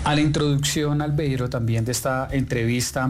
A la introducción, Albeiro, también de esta entrevista,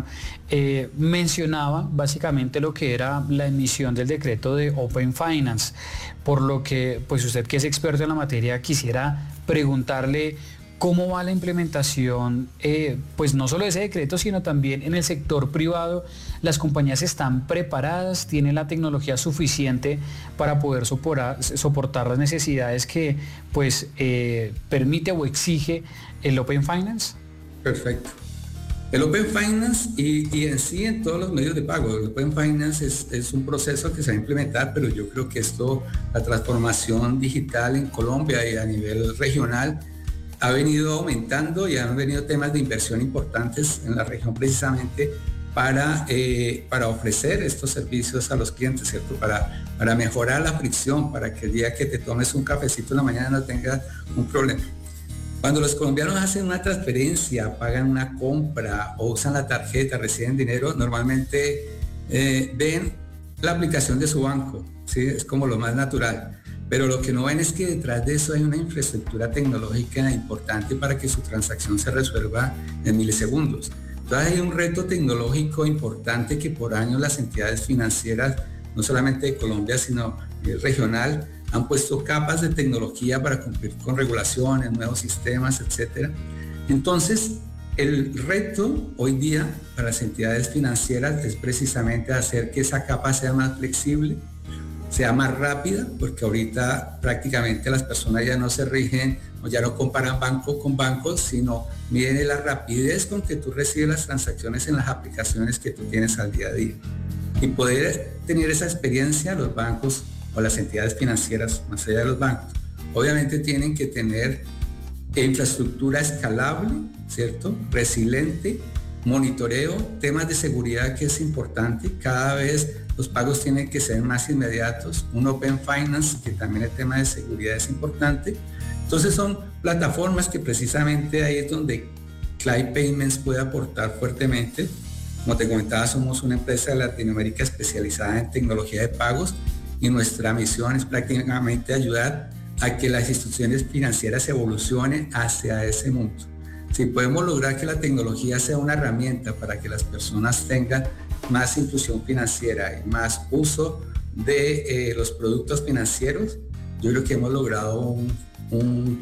mencionaba básicamente lo que era la emisión del decreto de Open Finance, por lo que, pues usted que es experto en la materia, quisiera preguntarle cómo va la implementación, pues no solo de ese decreto, sino también en el sector privado. ¿Las compañías están preparadas, tienen la tecnología suficiente para poder soportar las necesidades que pues permite o exige el Open Finance? Perfecto. El Open Finance y en sí en todos los medios de pago, el Open Finance es un proceso que se va a implementar, pero yo creo que la transformación digital en Colombia y a nivel regional ha venido aumentando y han venido temas de inversión importantes en la región precisamente para ofrecer estos servicios a los clientes, ¿cierto? Para mejorar la fricción, para que el día que te tomes un cafecito en la mañana no tengas un problema. Cuando los colombianos hacen una transferencia, pagan una compra o usan la tarjeta, reciben dinero, normalmente ven la aplicación de su banco, ¿sí? Es como lo más natural. Pero lo que no ven es que detrás de eso hay una infraestructura tecnológica importante para que su transacción se resuelva en milisegundos. Entonces hay un reto tecnológico importante que por años las entidades financieras, no solamente de Colombia, sino regional, han puesto capas de tecnología para cumplir con regulaciones, nuevos sistemas, etc. Entonces, el reto hoy día para las entidades financieras es precisamente hacer que esa capa sea más flexible, sea más rápida, porque ahorita prácticamente las personas ya no se rigen o ya no comparan banco con banco, sino miden la rapidez con que tú recibes las transacciones en las aplicaciones que tú tienes al día a día. Y poder tener esa experiencia, los bancos o las entidades financieras, más allá de los bancos, obviamente tienen que tener infraestructura escalable, ¿cierto? Resiliente, monitoreo, temas de seguridad que es importante. Cada vez los pagos tienen que ser más inmediatos. Un Open Finance, que también el tema de seguridad es importante. Entonces son plataformas que precisamente ahí es donde Clive Payments puede aportar fuertemente. Como te comentaba, somos una empresa de Latinoamérica especializada en tecnología de pagos y nuestra misión es prácticamente ayudar a que las instituciones financieras evolucionen hacia ese mundo. Si podemos lograr que la tecnología sea una herramienta para que las personas tengan más inclusión financiera y más uso de los productos financieros, yo creo que hemos logrado un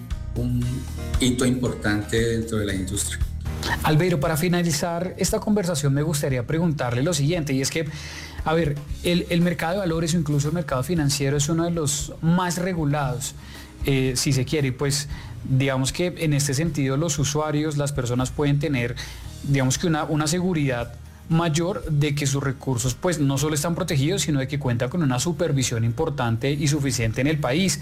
hito importante dentro de la industria. Albeiro, para finalizar esta conversación me gustaría preguntarle lo siguiente, y es que, a ver, el mercado de valores o incluso el mercado financiero es uno de los más regulados, si se quiere, y pues digamos que en este sentido los usuarios, las personas pueden tener, digamos que una seguridad mayor de que sus recursos pues no solo están protegidos, sino de que cuentan con una supervisión importante y suficiente en el país.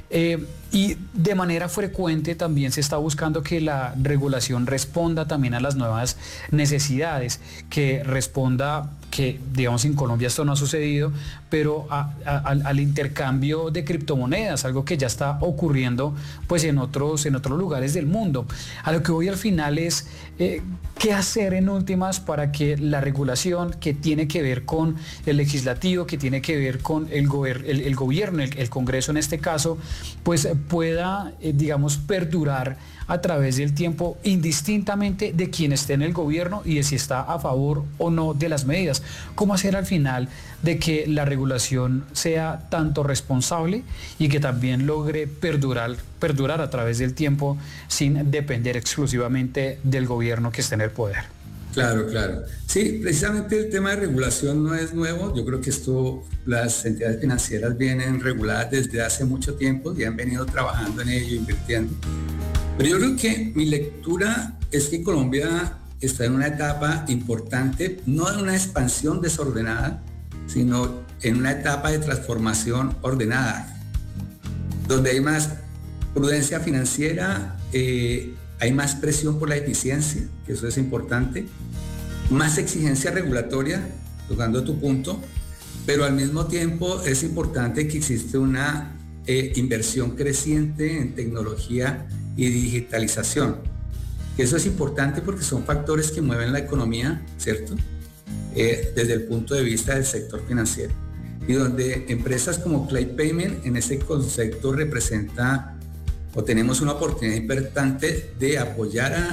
Y de manera frecuente también se está buscando que la regulación responda también a las nuevas necesidades, que responda, que digamos en Colombia esto no ha sucedido, pero al intercambio de criptomonedas, algo que ya está ocurriendo pues en otros lugares del mundo. A lo que voy al final es qué hacer en últimas para que la regulación que tiene que ver con el legislativo, que tiene que ver con el gobierno, el Congreso en este caso, pues pueda, digamos, perdurar a través del tiempo, indistintamente de quien esté en el gobierno y de si está a favor o no de las medidas. ¿Cómo hacer al final de que la regulación sea tanto responsable y que también logre perdurar a través del tiempo sin depender exclusivamente del gobierno que esté en el poder? Claro, claro. Sí, precisamente el tema de regulación no es nuevo. Yo creo que las entidades financieras vienen reguladas desde hace mucho tiempo y han venido trabajando en ello, invirtiendo. Pero yo creo que mi lectura es que Colombia está en una etapa importante, no en una expansión desordenada, sino en una etapa de transformación ordenada, donde hay más prudencia financiera, hay más presión por la eficiencia, que eso es importante, más exigencia regulatoria, tocando tu punto, pero al mismo tiempo es importante que existe una inversión creciente en tecnología y digitalización. Eso es importante porque son factores que mueven la economía, ¿cierto? Desde el punto de vista del sector financiero. Y donde empresas como Clive Payment en ese concepto representa o tenemos una oportunidad importante de apoyar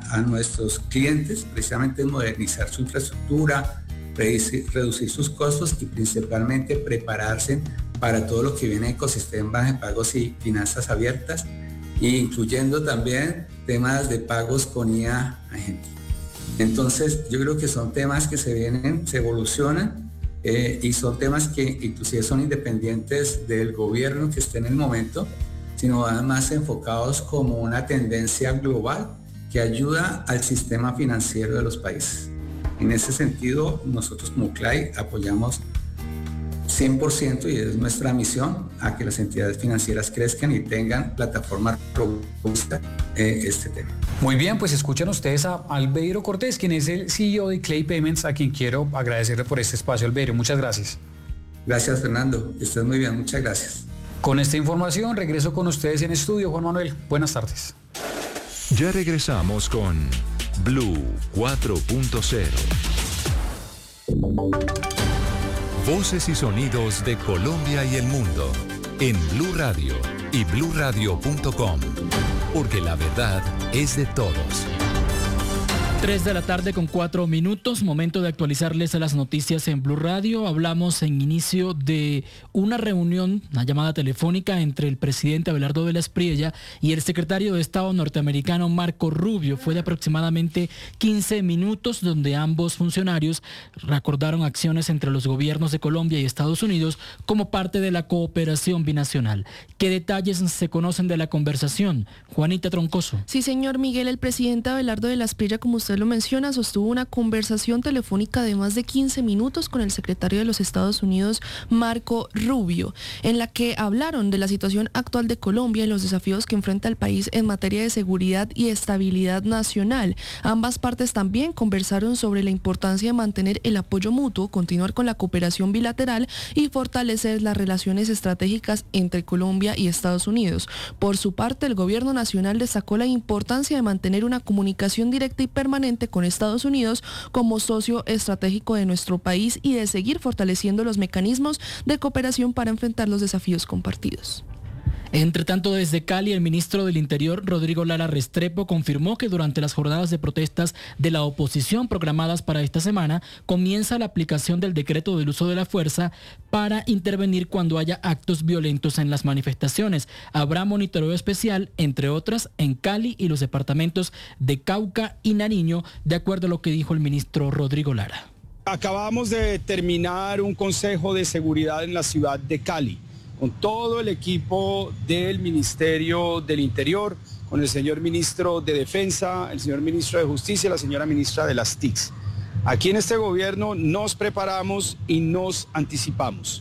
a nuestros clientes, precisamente modernizar su infraestructura, reducir sus costos y principalmente prepararse para todo lo que viene en ecosistemas de pagos y finanzas abiertas, incluyendo también temas de pagos con IA agente. Entonces, yo creo que son temas que se vienen, se evolucionan y son temas que inclusive son independientes del gobierno que esté en el momento, sino además enfocados como una tendencia global que ayuda al sistema financiero de los países. En ese sentido, nosotros como CLAI apoyamos 100% y es nuestra misión a que las entidades financieras crezcan y tengan plataformas robustas este tema. Muy bien, pues escuchan ustedes a Albeiro Cortés, quien es el CEO de Clay Payments, a quien quiero agradecerle por este espacio. Albeiro, muchas gracias. Gracias, Fernando. Estás muy bien, muchas gracias. Con esta información regreso con ustedes en estudio. Juan Manuel, buenas tardes. Ya regresamos con Blue 4.0. Voces y sonidos de Colombia y el mundo en Blue Radio y bluradio.com, porque la verdad es de todos. 3:04 p.m, momento de actualizarles las noticias en Blue Radio. Hablamos en inicio de una reunión, una llamada telefónica entre el presidente Abelardo de la Espriella y el secretario de Estado norteamericano Marco Rubio. Fue de aproximadamente 15 minutos donde ambos funcionarios recordaron acciones entre los gobiernos de Colombia y Estados Unidos como parte de la cooperación binacional. ¿Qué detalles se conocen de la conversación? Juanita Troncoso. Sí, señor Miguel, el presidente Abelardo de la Espriella, como usted lo menciona, sostuvo una conversación telefónica de más de 15 minutos con el secretario de los Estados Unidos, Marco Rubio, en la que hablaron de la situación actual de Colombia y los desafíos que enfrenta el país en materia de seguridad y estabilidad nacional. Ambas partes también conversaron sobre la importancia de mantener el apoyo mutuo, continuar con la cooperación bilateral y fortalecer las relaciones estratégicas entre Colombia y Estados Unidos. Por su parte, el gobierno nacional destacó la importancia de mantener una comunicación directa y permanente con Estados Unidos como socio estratégico de nuestro país y de seguir fortaleciendo los mecanismos de cooperación para enfrentar los desafíos compartidos. Entre tanto, desde Cali, el ministro del Interior, Rodrigo Lara Restrepo, confirmó que durante las jornadas de protestas de la oposición programadas para esta semana, comienza la aplicación del decreto del uso de la fuerza para intervenir cuando haya actos violentos en las manifestaciones. Habrá monitoreo especial, entre otras, en Cali y los departamentos de Cauca y Nariño, de acuerdo a lo que dijo el ministro Rodrigo Lara. Acabamos de terminar un consejo de seguridad en la ciudad de Cali, con todo el equipo del Ministerio del Interior, con el señor ministro de Defensa, el señor ministro de Justicia y la señora ministra de las TICs. Aquí en este gobierno nos preparamos y nos anticipamos.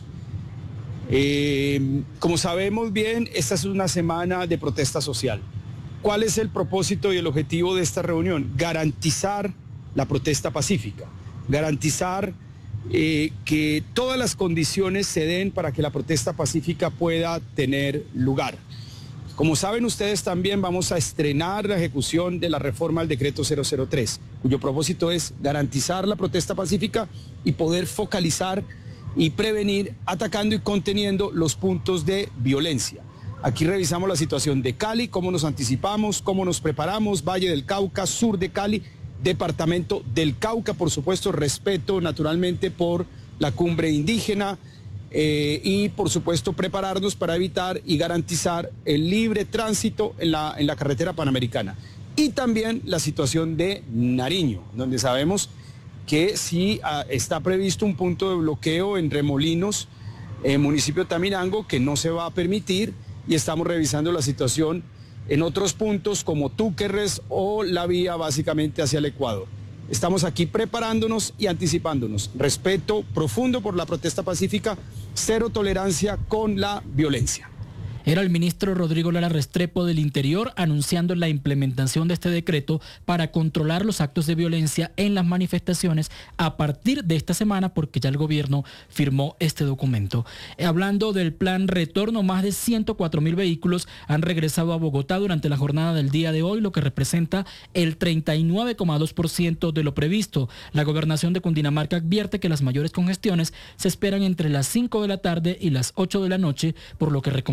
Como sabemos bien, esta es una semana de protesta social. ¿Cuál es el propósito y el objetivo de esta reunión? Garantizar la protesta pacífica, garantizar que todas las condiciones se den para que la protesta pacífica pueda tener lugar. Como saben ustedes también, vamos a estrenar la ejecución de la reforma al decreto 003, cuyo propósito es garantizar la protesta pacífica y poder focalizar y prevenir, atacando y conteniendo los puntos de violencia. Aquí revisamos la situación de Cali, cómo nos anticipamos, cómo nos preparamos, Valle del Cauca, sur de Cali, departamento del Cauca, por supuesto, respeto naturalmente por la cumbre indígena y por supuesto prepararnos para evitar y garantizar el libre tránsito en la carretera panamericana. Y también la situación de Nariño, donde sabemos que sí está previsto un punto de bloqueo en Remolinos, municipio de Taminango, que no se va a permitir, y estamos revisando la situación en otros puntos como Túquerres o la vía básicamente hacia el Ecuador. Estamos aquí preparándonos y anticipándonos. Respeto profundo por la protesta pacífica, cero tolerancia con la violencia. Era el ministro Rodrigo Lara Restrepo del Interior anunciando la implementación de este decreto para controlar los actos de violencia en las manifestaciones a partir de esta semana, porque ya el gobierno firmó este documento. Hablando del plan retorno, más de 104.000 vehículos han regresado a Bogotá durante la jornada del día de hoy, lo que representa el 39,2% de lo previsto. La gobernación de Cundinamarca advierte que las mayores congestiones se esperan entre las 5 de la tarde y las 8 de la noche, por lo que recomienda planear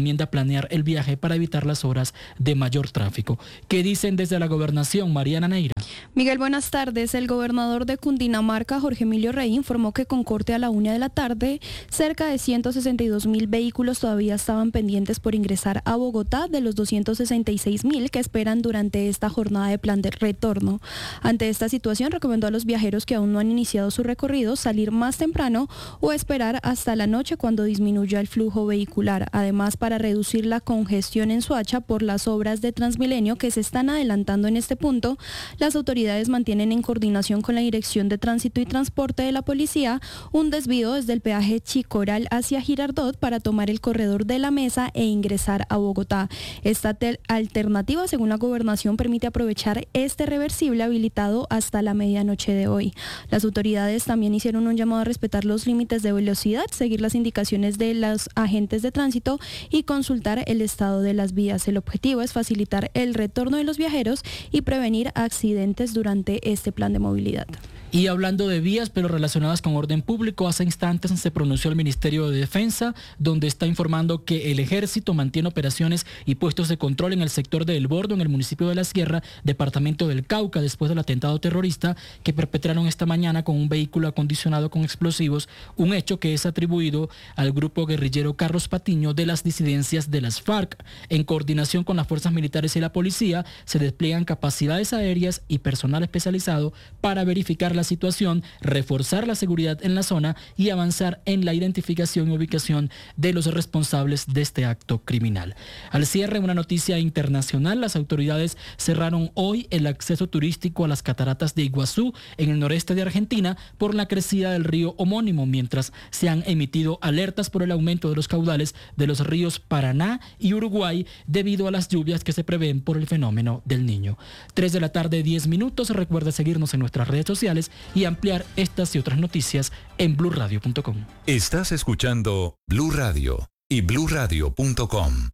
planear el viaje para evitar las horas de mayor tráfico. ¿Qué dicen desde la gobernación, Mariana Neira? Miguel, buenas tardes. El gobernador de Cundinamarca, Jorge Emilio Rey, informó que con corte a la 1 de la tarde, cerca de 162.000 vehículos todavía estaban pendientes por ingresar a Bogotá de los 266.000 que esperan durante esta jornada de plan de retorno. Ante esta situación, recomendó a los viajeros que aún no han iniciado su recorrido salir más temprano o esperar hasta la noche cuando disminuya el flujo vehicular. Además, para reducir la congestión en Soacha por las obras de Transmilenio que se están adelantando en este punto, las autoridades mantienen en coordinación con la Dirección de Tránsito y Transporte de la Policía un desvío desde el peaje Chicoral hacia Girardot para tomar el corredor de la Mesa e ingresar a Bogotá. Esta alternativa, según la gobernación, permite aprovechar este reversible habilitado hasta la medianoche de hoy. Las autoridades también hicieron un llamado a respetar los límites de velocidad, seguir las indicaciones de los agentes de tránsito y consultar el estado de las vías. El objetivo es facilitar el retorno de los viajeros y prevenir accidentes durante este plan de movilidad. Y hablando de vías, pero relacionadas con orden público, hace instantes se pronunció el Ministerio de Defensa, donde está informando que el Ejército mantiene operaciones y puestos de control en el sector de El Bordo, en el municipio de La Sierra, departamento del Cauca, después del atentado terrorista que perpetraron esta mañana con un vehículo acondicionado con explosivos, un hecho que es atribuido al grupo guerrillero Carlos Patiño de las disidencias de las FARC. En coordinación con las fuerzas militares y la policía, se despliegan capacidades aéreas y personal especializado para verificar la situación, reforzar la seguridad en la zona y avanzar en la identificación y ubicación de los responsables de este acto criminal. Al cierre, una noticia internacional: las autoridades cerraron hoy el acceso turístico a las cataratas de Iguazú en el noreste de Argentina por la crecida del río homónimo, mientras se han emitido alertas por el aumento de los caudales de los ríos Paraná y Uruguay debido a las lluvias que se prevén por el fenómeno del Niño. 3 de la tarde, 10 minutos. Recuerda seguirnos en nuestras redes sociales y ampliar estas y otras noticias en blurradio.com. Estás escuchando Blue Radio y blurradio.com.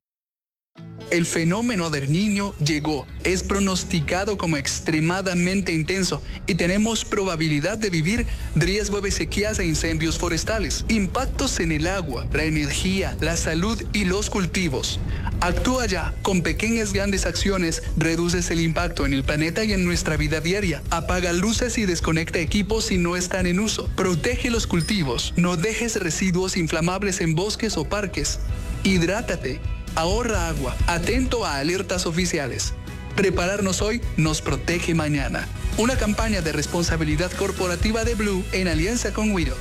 El fenómeno del Niño llegó, es pronosticado como extremadamente intenso y tenemos probabilidad de vivir riesgo de sequías e incendios forestales, impactos en el agua, la energía, la salud y los cultivos. Actúa ya, con pequeñas grandes acciones reduces el impacto en el planeta y en nuestra vida diaria. Apaga luces y desconecta equipos si no están en uso. Protege los cultivos, no dejes residuos inflamables en bosques o parques. Hidrátate. Ahorra agua, atento a alertas oficiales. Prepararnos hoy nos protege mañana. Una campaña de responsabilidad corporativa de Blue en alianza con Wido.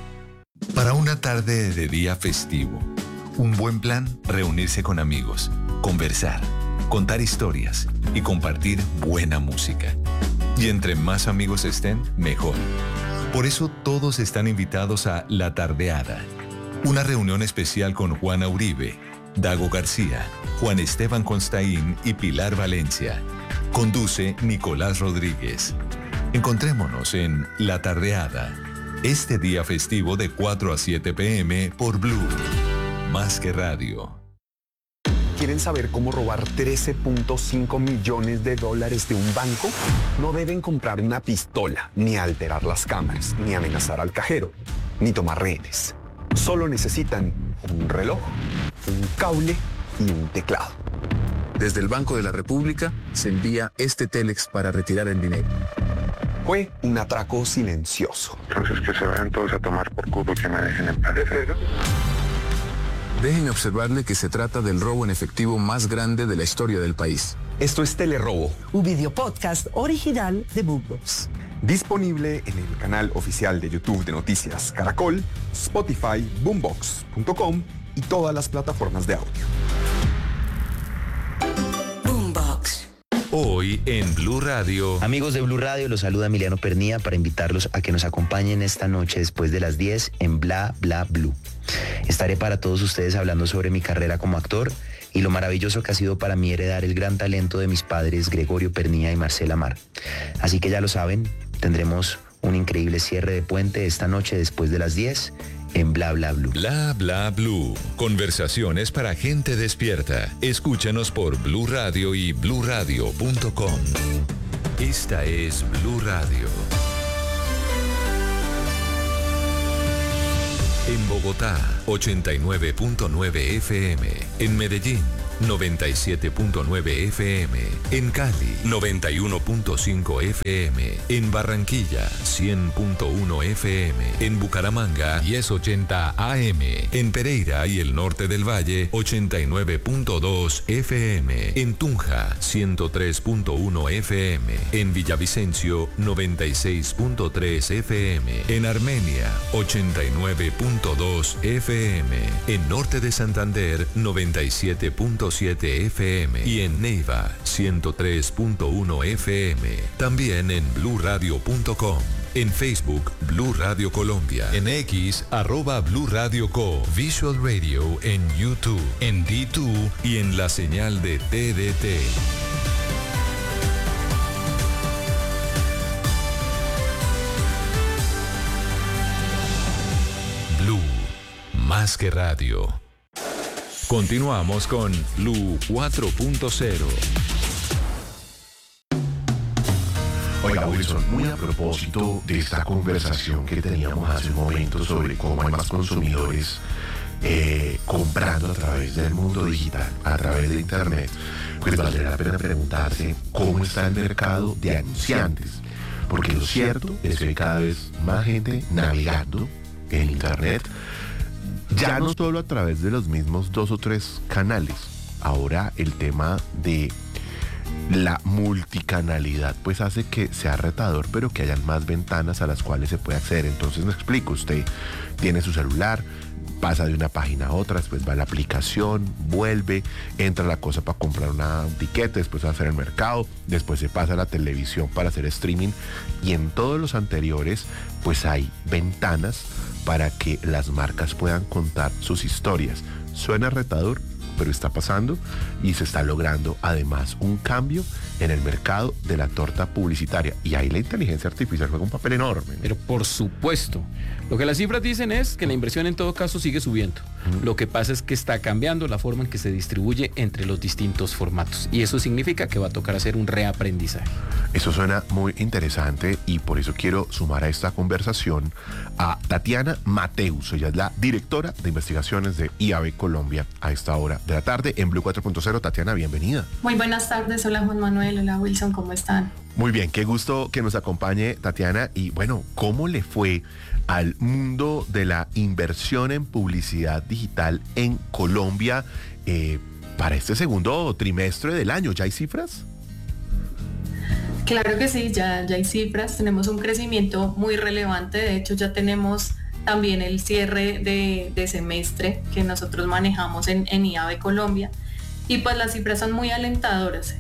Para una tarde de día festivo, un buen plan: reunirse con amigos, conversar, contar historias y compartir buena música. Y entre más amigos estén, mejor. Por eso todos están invitados a La Tardeada, una reunión especial con Juana Uribe, Dago García, Juan Esteban Constaín y Pilar Valencia. Conduce Nicolás Rodríguez. Encontrémonos en La Tardeada, este día festivo de 4 a 7 p.m. por Blue. Más que radio. ¿Quieren saber cómo robar $13.5 millones de un banco? No deben comprar una pistola, ni alterar las cámaras, ni amenazar al cajero, ni tomar rehenes. Solo necesitan un reloj, un cable y un teclado. Desde el Banco de la República se envía este Telex para retirar el dinero. Fue un atraco silencioso. Entonces que se vayan todos a tomar por culo, que me dejen en paz. Dejen observarle que se trata del robo en efectivo más grande de la historia del país. Esto es Telerobo, un videopodcast original de Boombox. Disponible en el canal oficial de YouTube de Noticias Caracol, Spotify, boombox.com y todas las plataformas de audio. Boombox. Hoy en Blue Radio. Amigos de Blue Radio, los saluda Emiliano Pernía para invitarlos a que nos acompañen esta noche después de las 10 en Bla Bla Blue. Estaré para todos ustedes hablando sobre mi carrera como actor y lo maravilloso que ha sido para mí heredar el gran talento de mis padres Gregorio Pernía y Marcela Mar. Así que ya lo saben, tendremos un increíble cierre de puente esta noche después de las 10 en Bla Bla Blue. Bla Bla Blue. Conversaciones para gente despierta. Escúchanos por Blue Radio y blurradio.com. Esta es Blue Radio. En Bogotá, 89.9 FM. En Medellín, 97.9 FM. En Cali, 91.5 FM. En Barranquilla, 100.1 FM. En Bucaramanga, 1080 AM. En Pereira y el norte del Valle, 89.2 FM. En Tunja, 103.1 FM. En Villavicencio, 96.3 FM. En Armenia, 89.2 FM. En norte de Santander, 97.7 FM. Y en Neiva, 103.1 FM. También en bluradio.com. En Facebook, Blue Radio Colombia. En X, @Blue Radio Co. Visual Radio en YouTube, en D2 y en la señal de TDT. Blue, más que radio. Continuamos con Blue 4.0. Oiga, Wilson, muy a propósito de esta conversación que teníamos hace un momento sobre cómo hay más consumidores comprando a través del mundo digital, a través de Internet, pues valdría la pena preguntarse cómo está el mercado de anunciantes. Porque lo cierto es que hay cada vez más gente navegando en Internet, ya no solo a través de los mismos 2 o 3 canales. Ahora el tema de la multicanalidad pues hace que sea retador, pero que hayan más ventanas a las cuales se puede acceder. Entonces me explico, usted tiene su celular, pasa de una página a otra, después va a la aplicación, vuelve, entra la cosa para comprar un tiquete, después va a hacer el mercado, después se pasa a la televisión para hacer streaming, y en todos los anteriores pues hay ventanas para que las marcas puedan contar sus historias. Suena retador, pero está pasando y se está logrando además un cambio en el mercado de la torta publicitaria. Y ahí la inteligencia artificial juega un papel enorme, ¿no? Pero por supuesto. Lo que las cifras dicen es que la inversión en todo caso sigue subiendo. Lo que pasa es que está cambiando la forma en que se distribuye entre los distintos formatos. Y eso significa que va a tocar hacer un reaprendizaje. Eso suena muy interesante y por eso quiero sumar a esta conversación a Tatiana Mateus. Ella es la directora de investigaciones de IAB Colombia a esta hora de la tarde en Blue 4.0. Tatiana, bienvenida. Muy buenas tardes. Hola Juan Manuel, hola Wilson, ¿cómo están? Muy bien, qué gusto que nos acompañe Tatiana. Y bueno, ¿cómo le fue al mundo de la inversión en publicidad digital en Colombia para este segundo trimestre del año? ¿Ya hay cifras? Claro que sí, ya hay cifras, tenemos un crecimiento muy relevante, de hecho ya tenemos también el cierre de semestre que nosotros manejamos en IAB Colombia, y pues las cifras son muy alentadoras.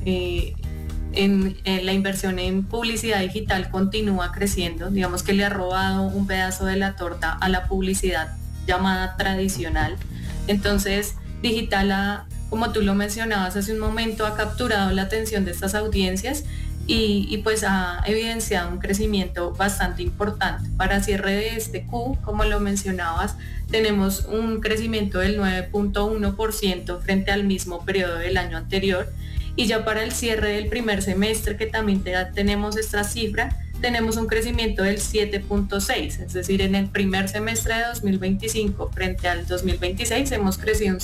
En la inversión en publicidad digital continúa creciendo, digamos que le ha robado un pedazo de la torta a la publicidad llamada tradicional. Entonces digital, como tú lo mencionabas hace un momento, ha capturado la atención de estas audiencias y pues ha evidenciado un crecimiento bastante importante. Para cierre de este Q, como lo mencionabas, tenemos un crecimiento del 9.1% frente al mismo periodo del año anterior. Y ya para el cierre del primer semestre, que también tenemos esta cifra, tenemos un crecimiento del 7.6%, es decir, en el primer semestre de 2025 frente al 2026 hemos crecido un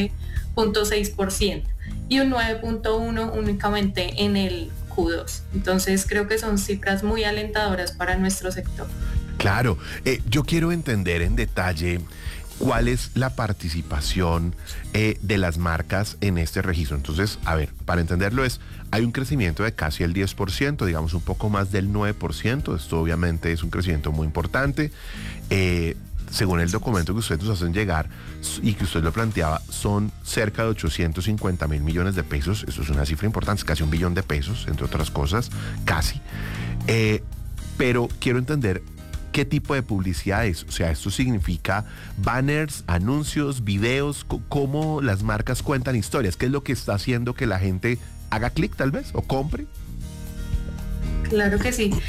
7.6% y un 9.1% únicamente en el Q2. Entonces creo que son cifras muy alentadoras para nuestro sector. Claro, yo quiero entender en detalle cuál es la participación de las marcas en este registro. Entonces, a ver, para entenderlo hay un crecimiento de casi el 10%, digamos un poco más del 9%. Esto obviamente es un crecimiento muy importante. Según el documento que ustedes nos hacen llegar y que usted lo planteaba, son cerca de 850.000 millones de pesos. Eso es una cifra importante, es casi $1 billón, entre otras cosas, casi. Pero quiero entender ¿qué tipo de publicidad es? O sea, ¿esto significa banners, anuncios, videos? ¿Cómo las marcas cuentan historias? ¿Qué es lo que está haciendo que la gente haga clic tal vez o compre? Claro que sí.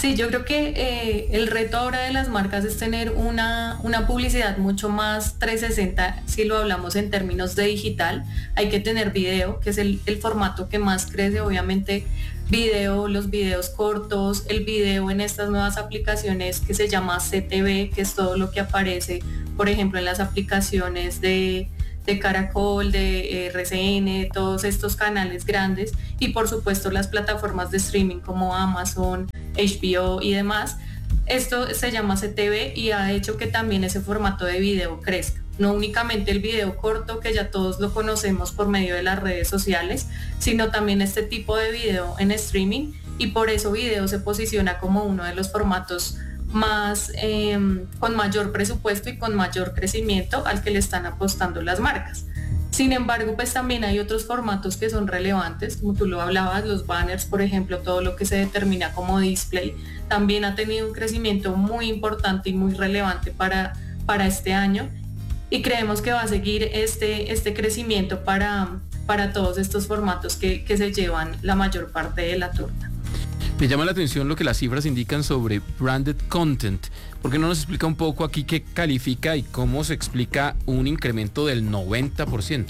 Sí, yo creo que el reto ahora de las marcas es tener una publicidad mucho más 360, si lo hablamos en términos de digital. Hay que tener video, que es el formato que más crece, obviamente video, los videos cortos, el video en estas nuevas aplicaciones que se llama CTV, que es todo lo que aparece, por ejemplo, en las aplicaciones de Caracol, de RCN, todos estos canales grandes, y por supuesto las plataformas de streaming como Amazon, HBO y demás. Esto se llama CTV y ha hecho que también ese formato de video crezca. No únicamente el video corto, que ya todos lo conocemos por medio de las redes sociales, sino también este tipo de video en streaming, y por eso video se posiciona como uno de los formatos más con mayor presupuesto y con mayor crecimiento al que le están apostando las marcas. Sin embargo, pues también hay otros formatos que son relevantes, como tú lo hablabas, los banners, por ejemplo, todo lo que se determina como display, también ha tenido un crecimiento muy importante y muy relevante para este año, y creemos que va a seguir este crecimiento para todos estos formatos que se llevan la mayor parte de la torta. Me llama la atención lo que las cifras indican sobre branded content. ¿Por qué no nos explica un poco aquí qué califica y cómo se explica un incremento del 90%?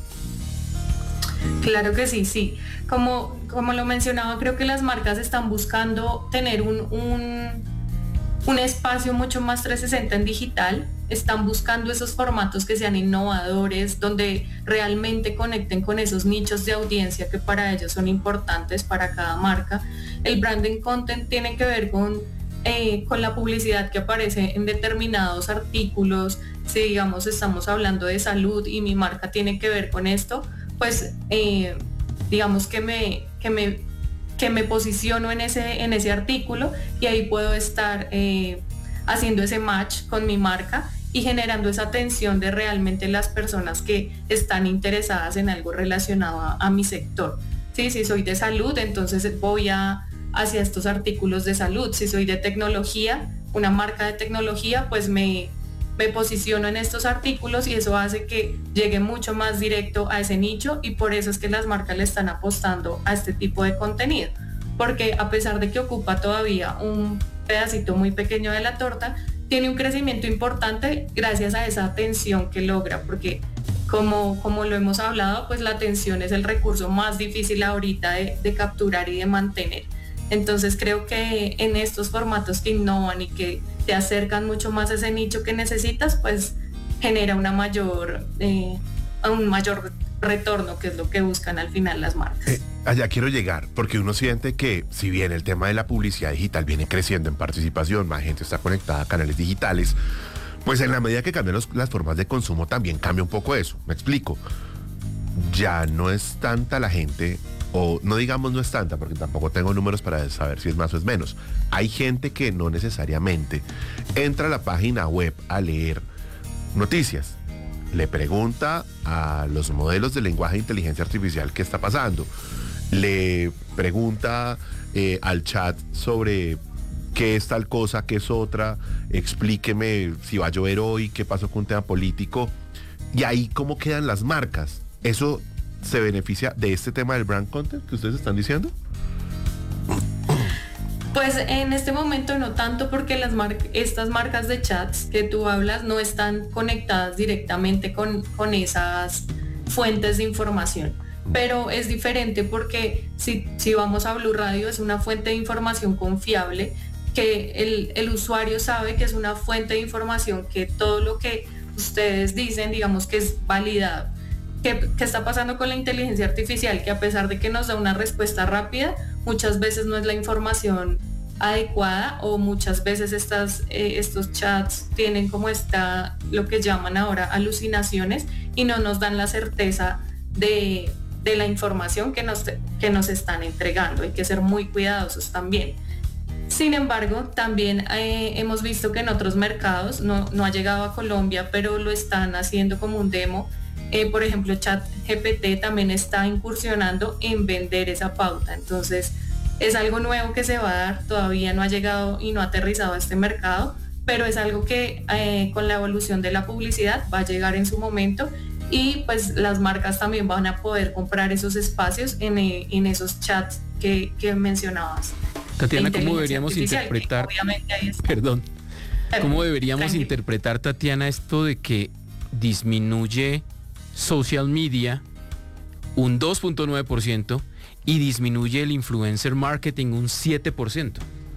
Claro que sí. Como lo mencionaba, creo que las marcas están buscando tener un espacio mucho más 360 en digital. Están buscando esos formatos que sean innovadores, donde realmente conecten con esos nichos de audiencia que para ellos son importantes para cada marca. El branding content tiene que ver con la publicidad que aparece en determinados artículos. Si digamos estamos hablando de salud y mi marca tiene que ver con esto, pues digamos que me posiciono en ese artículo, y ahí puedo estar haciendo ese match con mi marca y generando esa atención de realmente las personas que están interesadas en algo relacionado a mi sector. Sí, si soy de salud, entonces voy hacia estos artículos de salud. Si soy de tecnología, una marca de tecnología, pues me posiciono en estos artículos, y eso hace que llegue mucho más directo a ese nicho, y por eso es que las marcas le están apostando a este tipo de contenido, porque a pesar de que ocupa todavía un pedacito muy pequeño de la torta, tiene un crecimiento importante gracias a esa atención que logra, porque como lo hemos hablado, pues la atención es el recurso más difícil ahorita de capturar y de mantener. Entonces creo que en estos formatos que innovan y que te acercan mucho más a ese nicho que necesitas, pues genera un mayor retorno, que es lo que buscan al final las marcas. Allá quiero llegar, porque uno siente que si bien el tema de la publicidad digital viene creciendo en participación, más gente está conectada a canales digitales, pues en la medida que cambian las formas de consumo también cambia un poco eso. Me explico. Ya no es tanta la gente, o no digamos no es tanta, porque tampoco tengo números para saber si es más o es menos. Hay gente que no necesariamente entra a la página web a leer noticias. Le pregunta a los modelos de lenguaje de inteligencia artificial qué está pasando. Le pregunta al chat sobre qué es tal cosa, qué es otra, explíqueme si va a llover hoy, qué pasó con un tema político. Y ahí cómo quedan las marcas. ¿Eso se beneficia de este tema del brand content que ustedes están diciendo? Pues en este momento no tanto, porque estas marcas de chats que tú hablas no están conectadas directamente con esas fuentes de información. Pero es diferente porque si vamos a Blue Radio, es una fuente de información confiable, que el usuario sabe que es una fuente de información, que todo lo que ustedes dicen, digamos que es validado. ¿Qué está pasando con la inteligencia artificial? Que a pesar de que nos da una respuesta rápida, muchas veces no es la información adecuada, o muchas veces estos chats tienen como lo que llaman ahora alucinaciones, y no nos dan la certeza de la información que nos están entregando. Hay que ser muy cuidadosos también. Sin embargo, también hemos visto que en otros mercados, no ha llegado a Colombia, pero lo están haciendo como un demo. Por ejemplo, ChatGPT también está incursionando en vender esa pauta. Entonces, es algo nuevo que se va a dar, todavía no ha llegado y no ha aterrizado a este mercado, pero es algo que con la evolución de la publicidad va a llegar en su momento, y pues las marcas también van a poder comprar esos espacios en esos chats que mencionabas. Tatiana, ¿cómo deberíamos interpretar? ¿Cómo deberíamos interpretar, Tatiana, esto de que disminuye social media un 2.9% y disminuye el influencer marketing un 7%?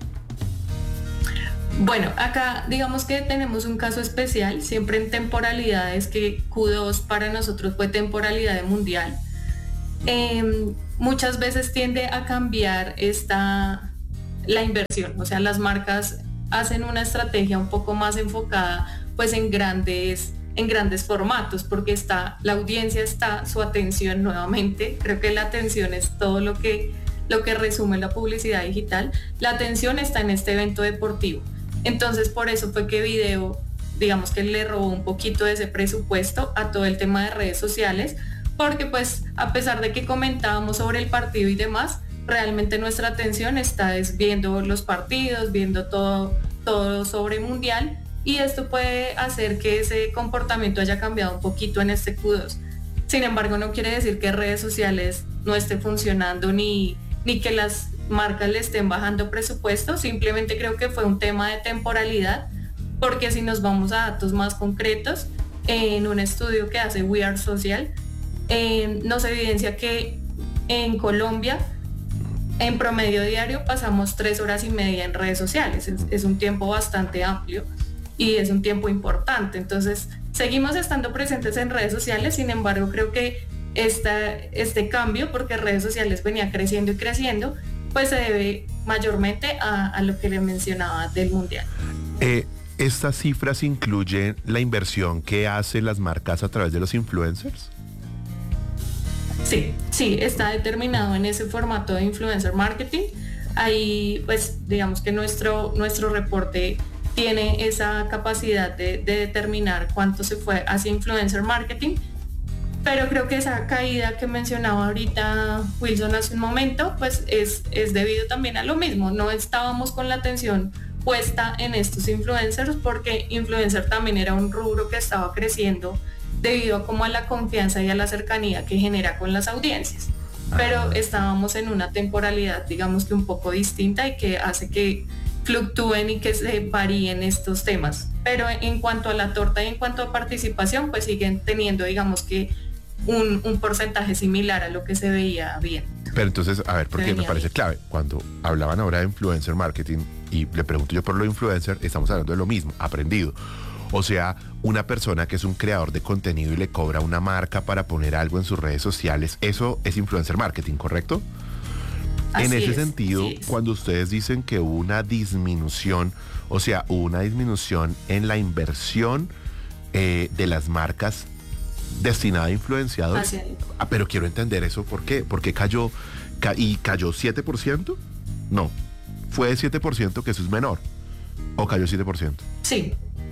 Bueno, acá digamos que tenemos un caso especial, siempre en temporalidades, que Q2 para nosotros fue temporalidad de mundial. Muchas veces tiende a cambiar la inversión, o sea, las marcas hacen una estrategia un poco más enfocada pues en grandes formatos, porque la audiencia está, su atención nuevamente, creo que la atención es todo lo que resume la publicidad digital, la atención está en este evento deportivo. Entonces por eso fue que video, digamos que le robó un poquito de ese presupuesto a todo el tema de redes sociales, porque pues a pesar de que comentábamos sobre el partido y demás, realmente nuestra atención está viendo los partidos, viendo todo sobre mundial, y esto puede hacer que ese comportamiento haya cambiado un poquito en este Q2. Sin embargo, no quiere decir que redes sociales no esté funcionando ni que las marcas le estén bajando presupuesto, simplemente creo que fue un tema de temporalidad, porque si nos vamos a datos más concretos, en un estudio que hace We Are Social, nos evidencia que en Colombia, en promedio diario, pasamos 3 horas y media en redes sociales. Es un tiempo bastante amplio y es un tiempo importante. Entonces, seguimos estando presentes en redes sociales, sin embargo, creo que este cambio, porque redes sociales venía creciendo y creciendo, pues se debe mayormente a lo que le mencionaba del Mundial. ¿Estas cifras incluyen la inversión que hacen las marcas a través de los influencers? Sí, está determinado en ese formato de influencer marketing. Ahí, pues, digamos que nuestro reporte tiene esa capacidad de determinar cuánto se fue hacia influencer marketing, pero creo que esa caída que mencionaba ahorita Wilson hace un momento, pues es debido también a lo mismo. No estábamos con la atención puesta en estos influencers, porque influencer también era un rubro que estaba creciendo debido a la confianza y a la cercanía que genera con las audiencias. Pero estábamos en una temporalidad, digamos que un poco distinta, y que hace que fluctúen y que se varíen estos temas. Pero en cuanto a la torta y en cuanto a participación, pues siguen teniendo, digamos que un porcentaje similar a lo que se veía bien. Pero entonces, a ver, porque me parece clave, cuando hablaban ahora de influencer marketing y le pregunto yo por lo de influencer, estamos hablando de lo mismo, aprendido. O sea, una persona que es un creador de contenido y le cobra a una marca para poner algo en sus redes sociales, eso es influencer marketing, ¿correcto? En ese sentido, cuando ustedes dicen que hubo una disminución, o sea, hubo una disminución en la inversión de las marcas destinada a influenciadores. Pero quiero entender eso, ¿por qué? ¿Por qué cayó 7%? No, fue de 7%, que eso es menor. ¿O cayó 7%? Sí.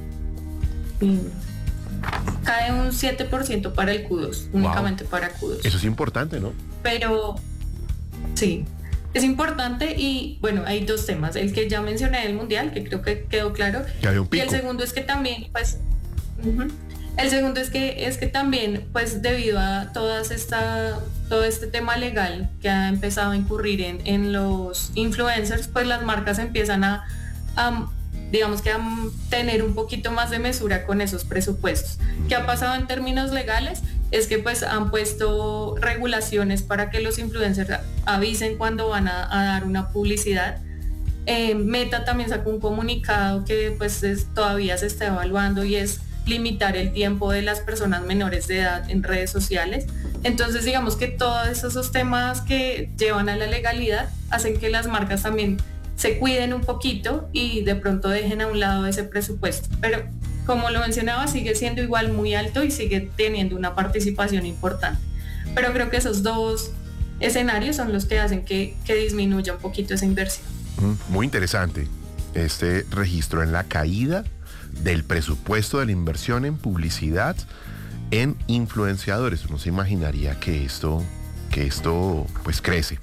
Cae un 7% para el Q2, únicamente para Q2. Eso es importante, ¿no? Pero sí, es importante, y bueno, hay dos temas. El que ya mencioné del Mundial, que creo que quedó claro. Que había un pico. Y el segundo es que también, pues, el segundo es que también, pues, debido a todo este tema legal que ha empezado a incurrir en los influencers, pues las marcas empiezan a digamos que a tener un poquito más de mesura con esos presupuestos. ¿Qué ha pasado en términos legales? Es que pues han puesto regulaciones para que los influencers avisen cuando van a dar una publicidad. Meta también sacó un comunicado que pues todavía se está evaluando, y es limitar el tiempo de las personas menores de edad en redes sociales. Entonces, digamos que todos esos temas que llevan a la legalidad hacen que las marcas también se cuiden un poquito y de pronto dejen a un lado ese presupuesto. Pero como lo mencionaba, sigue siendo igual muy alto y sigue teniendo una participación importante. Pero creo que esos dos escenarios son los que hacen que disminuya un poquito esa inversión. Muy interesante este registro en la caída del presupuesto de la inversión en publicidad en influenciadores. Uno se imaginaría que esto pues crece.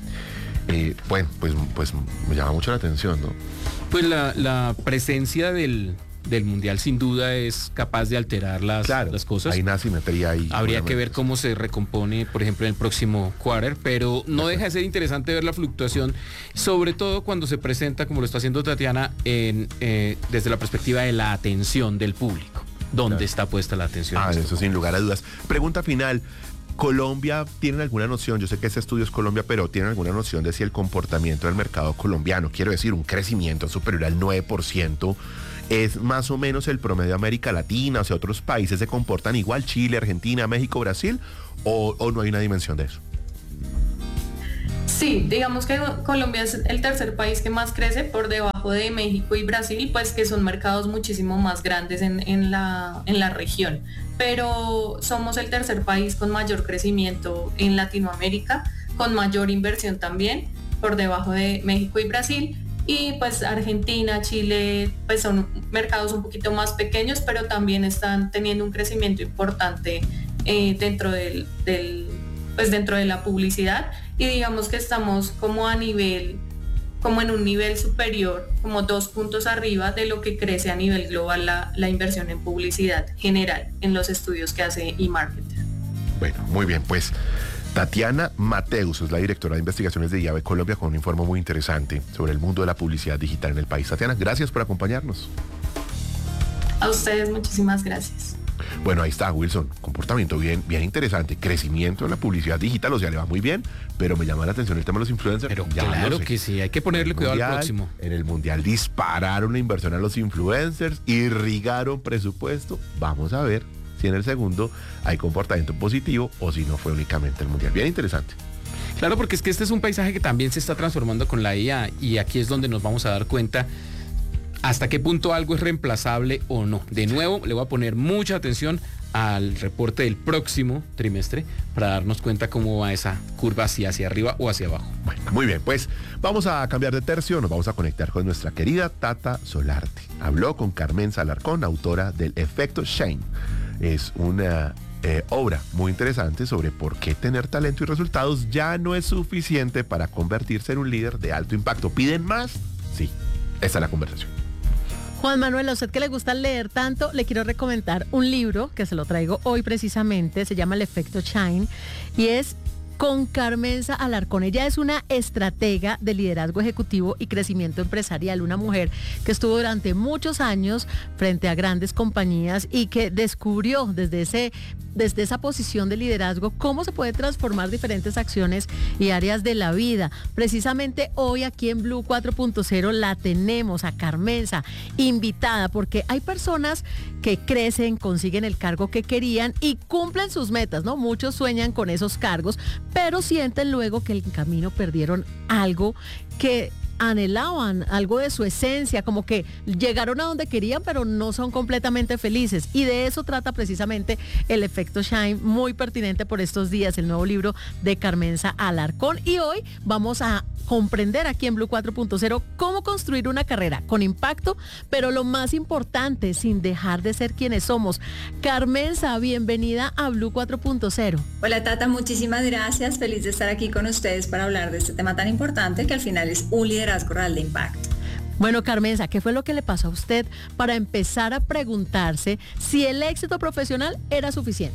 Bueno, pues me llama mucho la atención, ¿no? Pues la presencia del del Mundial sin duda es capaz de alterar las cosas. Hay una asimetría ahí. Habría que ver cómo se recompone, por ejemplo, en el próximo quarter, pero no deja de ser interesante ver la fluctuación, sobre todo cuando se presenta, como lo está haciendo Tatiana, desde la perspectiva de la atención del público. ¿Dónde está puesta la atención? Eso sin lugar a dudas. Pregunta final. ¿Colombia tiene alguna noción? Yo sé que ese estudio es Colombia, pero ¿tiene alguna noción de si el comportamiento del mercado colombiano, quiero decir, un crecimiento superior al 9%, es más o menos el promedio de América Latina? O sea, ¿otros países se comportan igual? ¿Chile, Argentina, México, Brasil? ¿O no hay una dimensión de eso? Sí, digamos que Colombia es el tercer país que más crece por debajo de México y Brasil, pues que son mercados muchísimo más grandes en la región. Pero somos el tercer país con mayor crecimiento en Latinoamérica, con mayor inversión también, por debajo de México y Brasil. Y pues Argentina, Chile, pues son mercados un poquito más pequeños, pero también están teniendo un crecimiento importante dentro dentro de la publicidad. Y digamos que estamos como en un nivel superior, como 2 puntos arriba de lo que crece a nivel global la inversión en publicidad general en los estudios que hace eMarketer. Bueno, muy bien, pues Tatiana Mateus es la directora de investigaciones de IAB Colombia con un informe muy interesante sobre el mundo de la publicidad digital en el país. Tatiana, gracias por acompañarnos. A ustedes muchísimas gracias. Bueno, ahí está, Wilson, comportamiento bien interesante, crecimiento en la publicidad digital, o sea, le va muy bien, pero me llama la atención el tema de los influencers. Pero claro que sí, hay que ponerle cuidado al próximo. En el Mundial dispararon la inversión a los influencers, irrigaron presupuesto, vamos a ver si en el segundo hay comportamiento positivo o si no fue únicamente el Mundial. Bien interesante. Claro, porque es que este es un paisaje que también se está transformando con la IA y aquí es donde nos vamos a dar cuenta hasta qué punto algo es reemplazable o no. De nuevo, le voy a poner mucha atención al reporte del próximo trimestre para darnos cuenta cómo va esa curva hacia arriba o hacia abajo. Bueno, muy bien, pues vamos a cambiar de tercio, nos vamos a conectar con nuestra querida Tata Solarte. Habló con Carmenza Alarcón, autora del Efecto Shine. Es una obra muy interesante sobre por qué tener talento y resultados ya no es suficiente para convertirse en un líder de alto impacto. ¿Piden más? Sí, esta es la conversación. Juan Manuel, a usted que le gusta leer tanto, le quiero recomendar un libro que se lo traigo hoy precisamente, se llama El Efecto Shine y es con Carmenza Alarcón. Ella es una estratega de liderazgo ejecutivo y crecimiento empresarial, una mujer que estuvo durante muchos años frente a grandes compañías y que descubrió desde esa posición de liderazgo cómo se puede transformar diferentes acciones y áreas de la vida. Precisamente hoy aquí en Blue 4.0 la tenemos a Carmenza invitada porque hay personas que crecen, consiguen el cargo que querían y cumplen sus metas, ¿no? Muchos sueñan con esos cargos, pero sienten luego que en el camino perdieron algo que anhelaban, algo de su esencia, como que llegaron a donde querían, pero no son completamente felices. Y de eso trata precisamente El Efecto Shine, muy pertinente por estos días, el nuevo libro de Carmenza Alarcón. Y hoy vamos a comprender aquí en Blue 4.0 cómo construir una carrera con impacto, pero lo más importante, sin dejar de ser quienes somos. Carmenza, bienvenida a Blue 4.0. Hola Tata, muchísimas gracias. Feliz de estar aquí con ustedes para hablar de este tema tan importante que al final es un liderazgo real de impacto. Bueno, Carmenza, ¿qué fue lo que le pasó a usted para empezar a preguntarse si el éxito profesional era suficiente?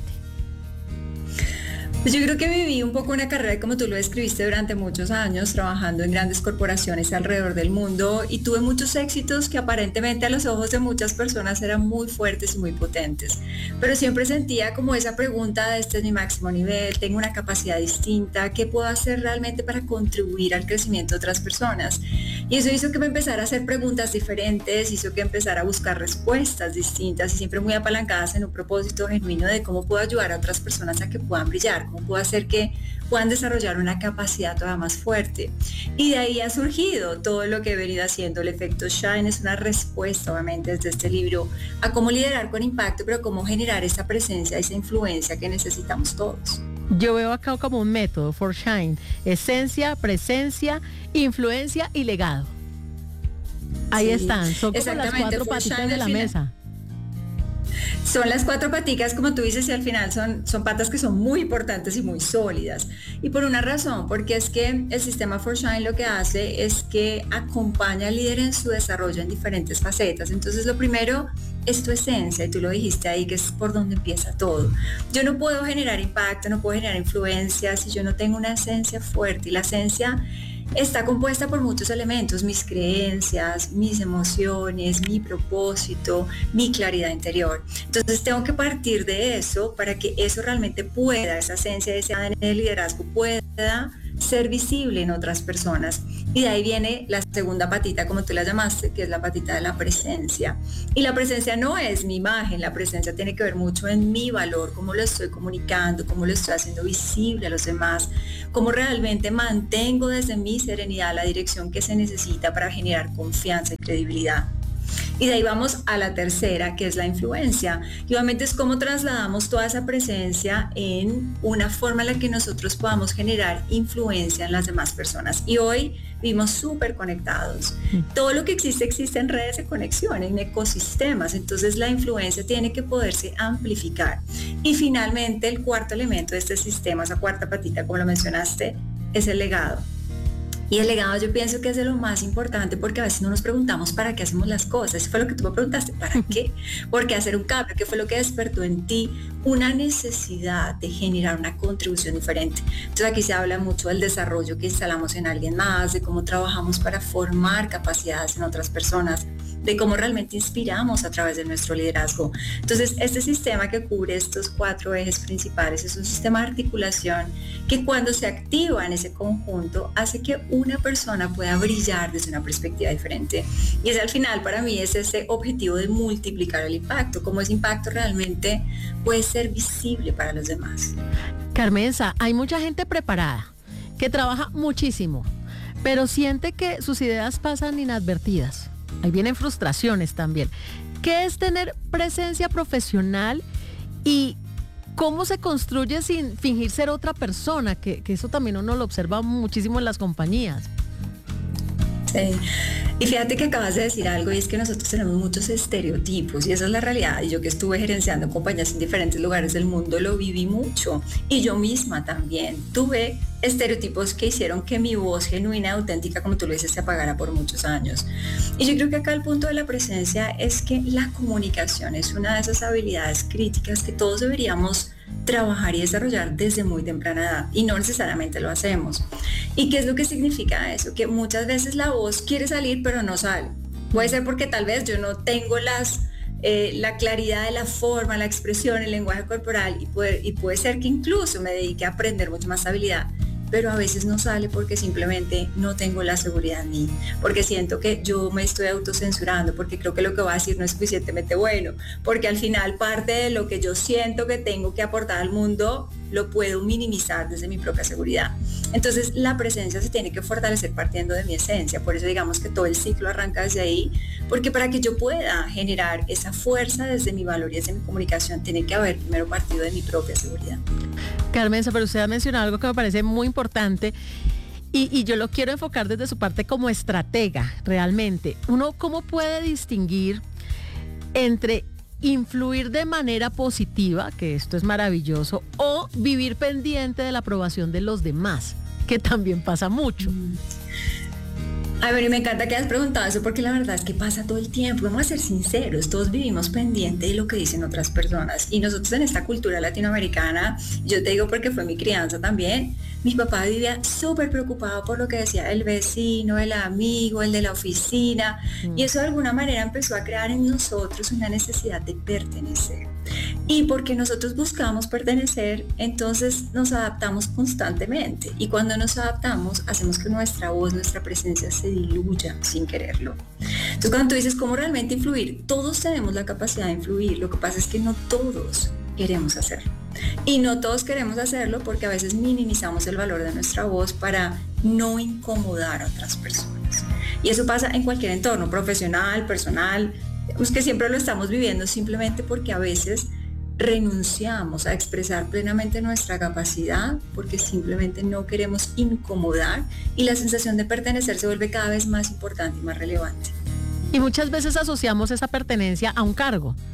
Pues yo creo que viví un poco una carrera, como tú lo describiste, durante muchos años, trabajando en grandes corporaciones alrededor del mundo y tuve muchos éxitos que aparentemente a los ojos de muchas personas eran muy fuertes y muy potentes. Pero siempre sentía como esa pregunta de este es mi máximo nivel, tengo una capacidad distinta, ¿qué puedo hacer realmente para contribuir al crecimiento de otras personas? Y eso hizo que me empezara a hacer preguntas diferentes, hizo que empezara a buscar respuestas distintas y siempre muy apalancadas en un propósito genuino de cómo puedo ayudar a otras personas a que puedan brillar, cómo puedo hacer que puedan desarrollar una capacidad todavía más fuerte. Y de ahí ha surgido todo lo que he venido haciendo. El Efecto Shine es una respuesta, obviamente, desde este libro, a cómo liderar con impacto, pero cómo generar esa presencia, esa influencia que necesitamos todos. Yo veo acá como un método for Shine: esencia, presencia, influencia y legado. Ahí están, son como las 4 patitas de la mesa. Son las 4 paticas, como tú dices, y al final son patas que son muy importantes y muy sólidas. Y por una razón, porque es que el sistema ForShine lo que hace es que acompaña al líder en su desarrollo en diferentes facetas. Entonces, lo primero es tu esencia, y tú lo dijiste ahí, que es por donde empieza todo. Yo no puedo generar impacto, no puedo generar influencia si yo no tengo una esencia fuerte, y la esencia está compuesta por muchos elementos: mis creencias, mis emociones, mi propósito, mi claridad interior. Entonces tengo que partir de eso para que eso realmente pueda, esa esencia, ese ADN de liderazgo pueda ser visible en otras personas. Y de ahí viene la segunda patita, como tú la llamaste, que es la patita de la presencia. Y la presencia no es mi imagen, la presencia tiene que ver mucho en mi valor, cómo lo estoy comunicando, cómo lo estoy haciendo visible a los demás, cómo realmente mantengo desde mi serenidad la dirección que se necesita para generar confianza y credibilidad. Y de ahí vamos a la tercera, que es la influencia. Y obviamente es cómo trasladamos toda esa presencia en una forma en la que nosotros podamos generar influencia en las demás personas. Y hoy vivimos súper conectados. Todo lo que existe en redes de conexión, en ecosistemas. Entonces la influencia tiene que poderse amplificar. Y finalmente el cuarto elemento de este sistema, esa cuarta patita, como lo mencionaste, es el legado. Y el legado yo pienso que es de lo más importante, porque a veces no nos preguntamos para qué hacemos las cosas. Eso fue lo que tú me preguntaste, ¿para qué? ¿Por qué hacer un cambio? ¿Qué fue lo que despertó en ti una necesidad de generar una contribución diferente? Entonces aquí se habla mucho del desarrollo que instalamos en alguien más, de cómo trabajamos para formar capacidades en otras personas, de cómo realmente inspiramos a través de nuestro liderazgo. Entonces, este sistema que cubre estos 4 ejes principales es un sistema de articulación que cuando se activa en ese conjunto hace que una persona pueda brillar desde una perspectiva diferente. Y es al final, para mí, es ese objetivo de multiplicar el impacto, cómo ese impacto realmente puede ser visible para los demás. Carmenza, hay mucha gente preparada que trabaja muchísimo, pero siente que sus ideas pasan inadvertidas. Ahí vienen frustraciones también. ¿Qué es tener presencia profesional y cómo se construye sin fingir ser otra persona? Que eso también uno lo observa muchísimo en las compañías. Sí. Y fíjate que acabas de decir algo, y es que nosotros tenemos muchos estereotipos, y esa es la realidad. Y yo que estuve gerenciando compañías en diferentes lugares del mundo lo viví mucho, y yo misma también tuve estereotipos que hicieron que mi voz genuina, auténtica, como tú lo dices, se apagara por muchos años. Y yo creo que acá el punto de la presencia es que la comunicación es una de esas habilidades críticas que todos deberíamos trabajar y desarrollar desde muy temprana edad, y no necesariamente lo hacemos. ¿Y qué es lo que significa eso? Que muchas veces la voz quiere salir pero no sale. Puede ser porque tal vez yo no tengo la claridad de la forma, la expresión, el lenguaje corporal, y puede ser que incluso me dedique a aprender mucha más habilidad, pero a veces no sale porque simplemente no tengo la seguridad en mí, porque siento que yo me estoy autocensurando, porque creo que lo que voy a decir no es suficientemente bueno, porque al final parte de lo que yo siento que tengo que aportar al mundo lo puedo minimizar desde mi propia seguridad. Entonces la presencia se tiene que fortalecer partiendo de mi esencia. Por eso digamos que todo el ciclo arranca desde ahí, porque para que yo pueda generar esa fuerza desde mi valor y desde mi comunicación, tiene que haber primero partido de mi propia seguridad. Carmenza, pero usted ha mencionado algo que me parece muy importante, y yo lo quiero enfocar desde su parte como estratega realmente. Uno, ¿cómo puede distinguir entre influir de manera positiva, que esto es maravilloso, o vivir pendiente de la aprobación de los demás, que también pasa mucho? A ver, y me encanta que hayas preguntado eso, porque la verdad es que pasa todo el tiempo. Vamos a ser sinceros, todos vivimos pendiente de lo que dicen otras personas, y nosotros en esta cultura latinoamericana, yo te digo porque fue mi crianza también, mi papá vivía súper preocupado por lo que decía el vecino, el amigo, el de la oficina, y eso de alguna manera empezó a crear en nosotros una necesidad de pertenecer. Y porque nosotros buscamos pertenecer, entonces nos adaptamos constantemente, y cuando nos adaptamos hacemos que nuestra voz, nuestra presencia se diluya sin quererlo. Entonces cuando tú dices cómo realmente influir, todos tenemos la capacidad de influir, lo que pasa es que no todos queremos hacerlo, y no todos queremos hacerlo porque a veces minimizamos el valor de nuestra voz para no incomodar a otras personas, y eso pasa en cualquier entorno, profesional, personal. Es que siempre lo estamos viviendo simplemente porque a veces renunciamos a expresar plenamente nuestra capacidad porque simplemente no queremos incomodar, y la sensación de pertenecer se vuelve cada vez más importante y más relevante. Y muchas veces asociamos esa pertenencia a un cargo.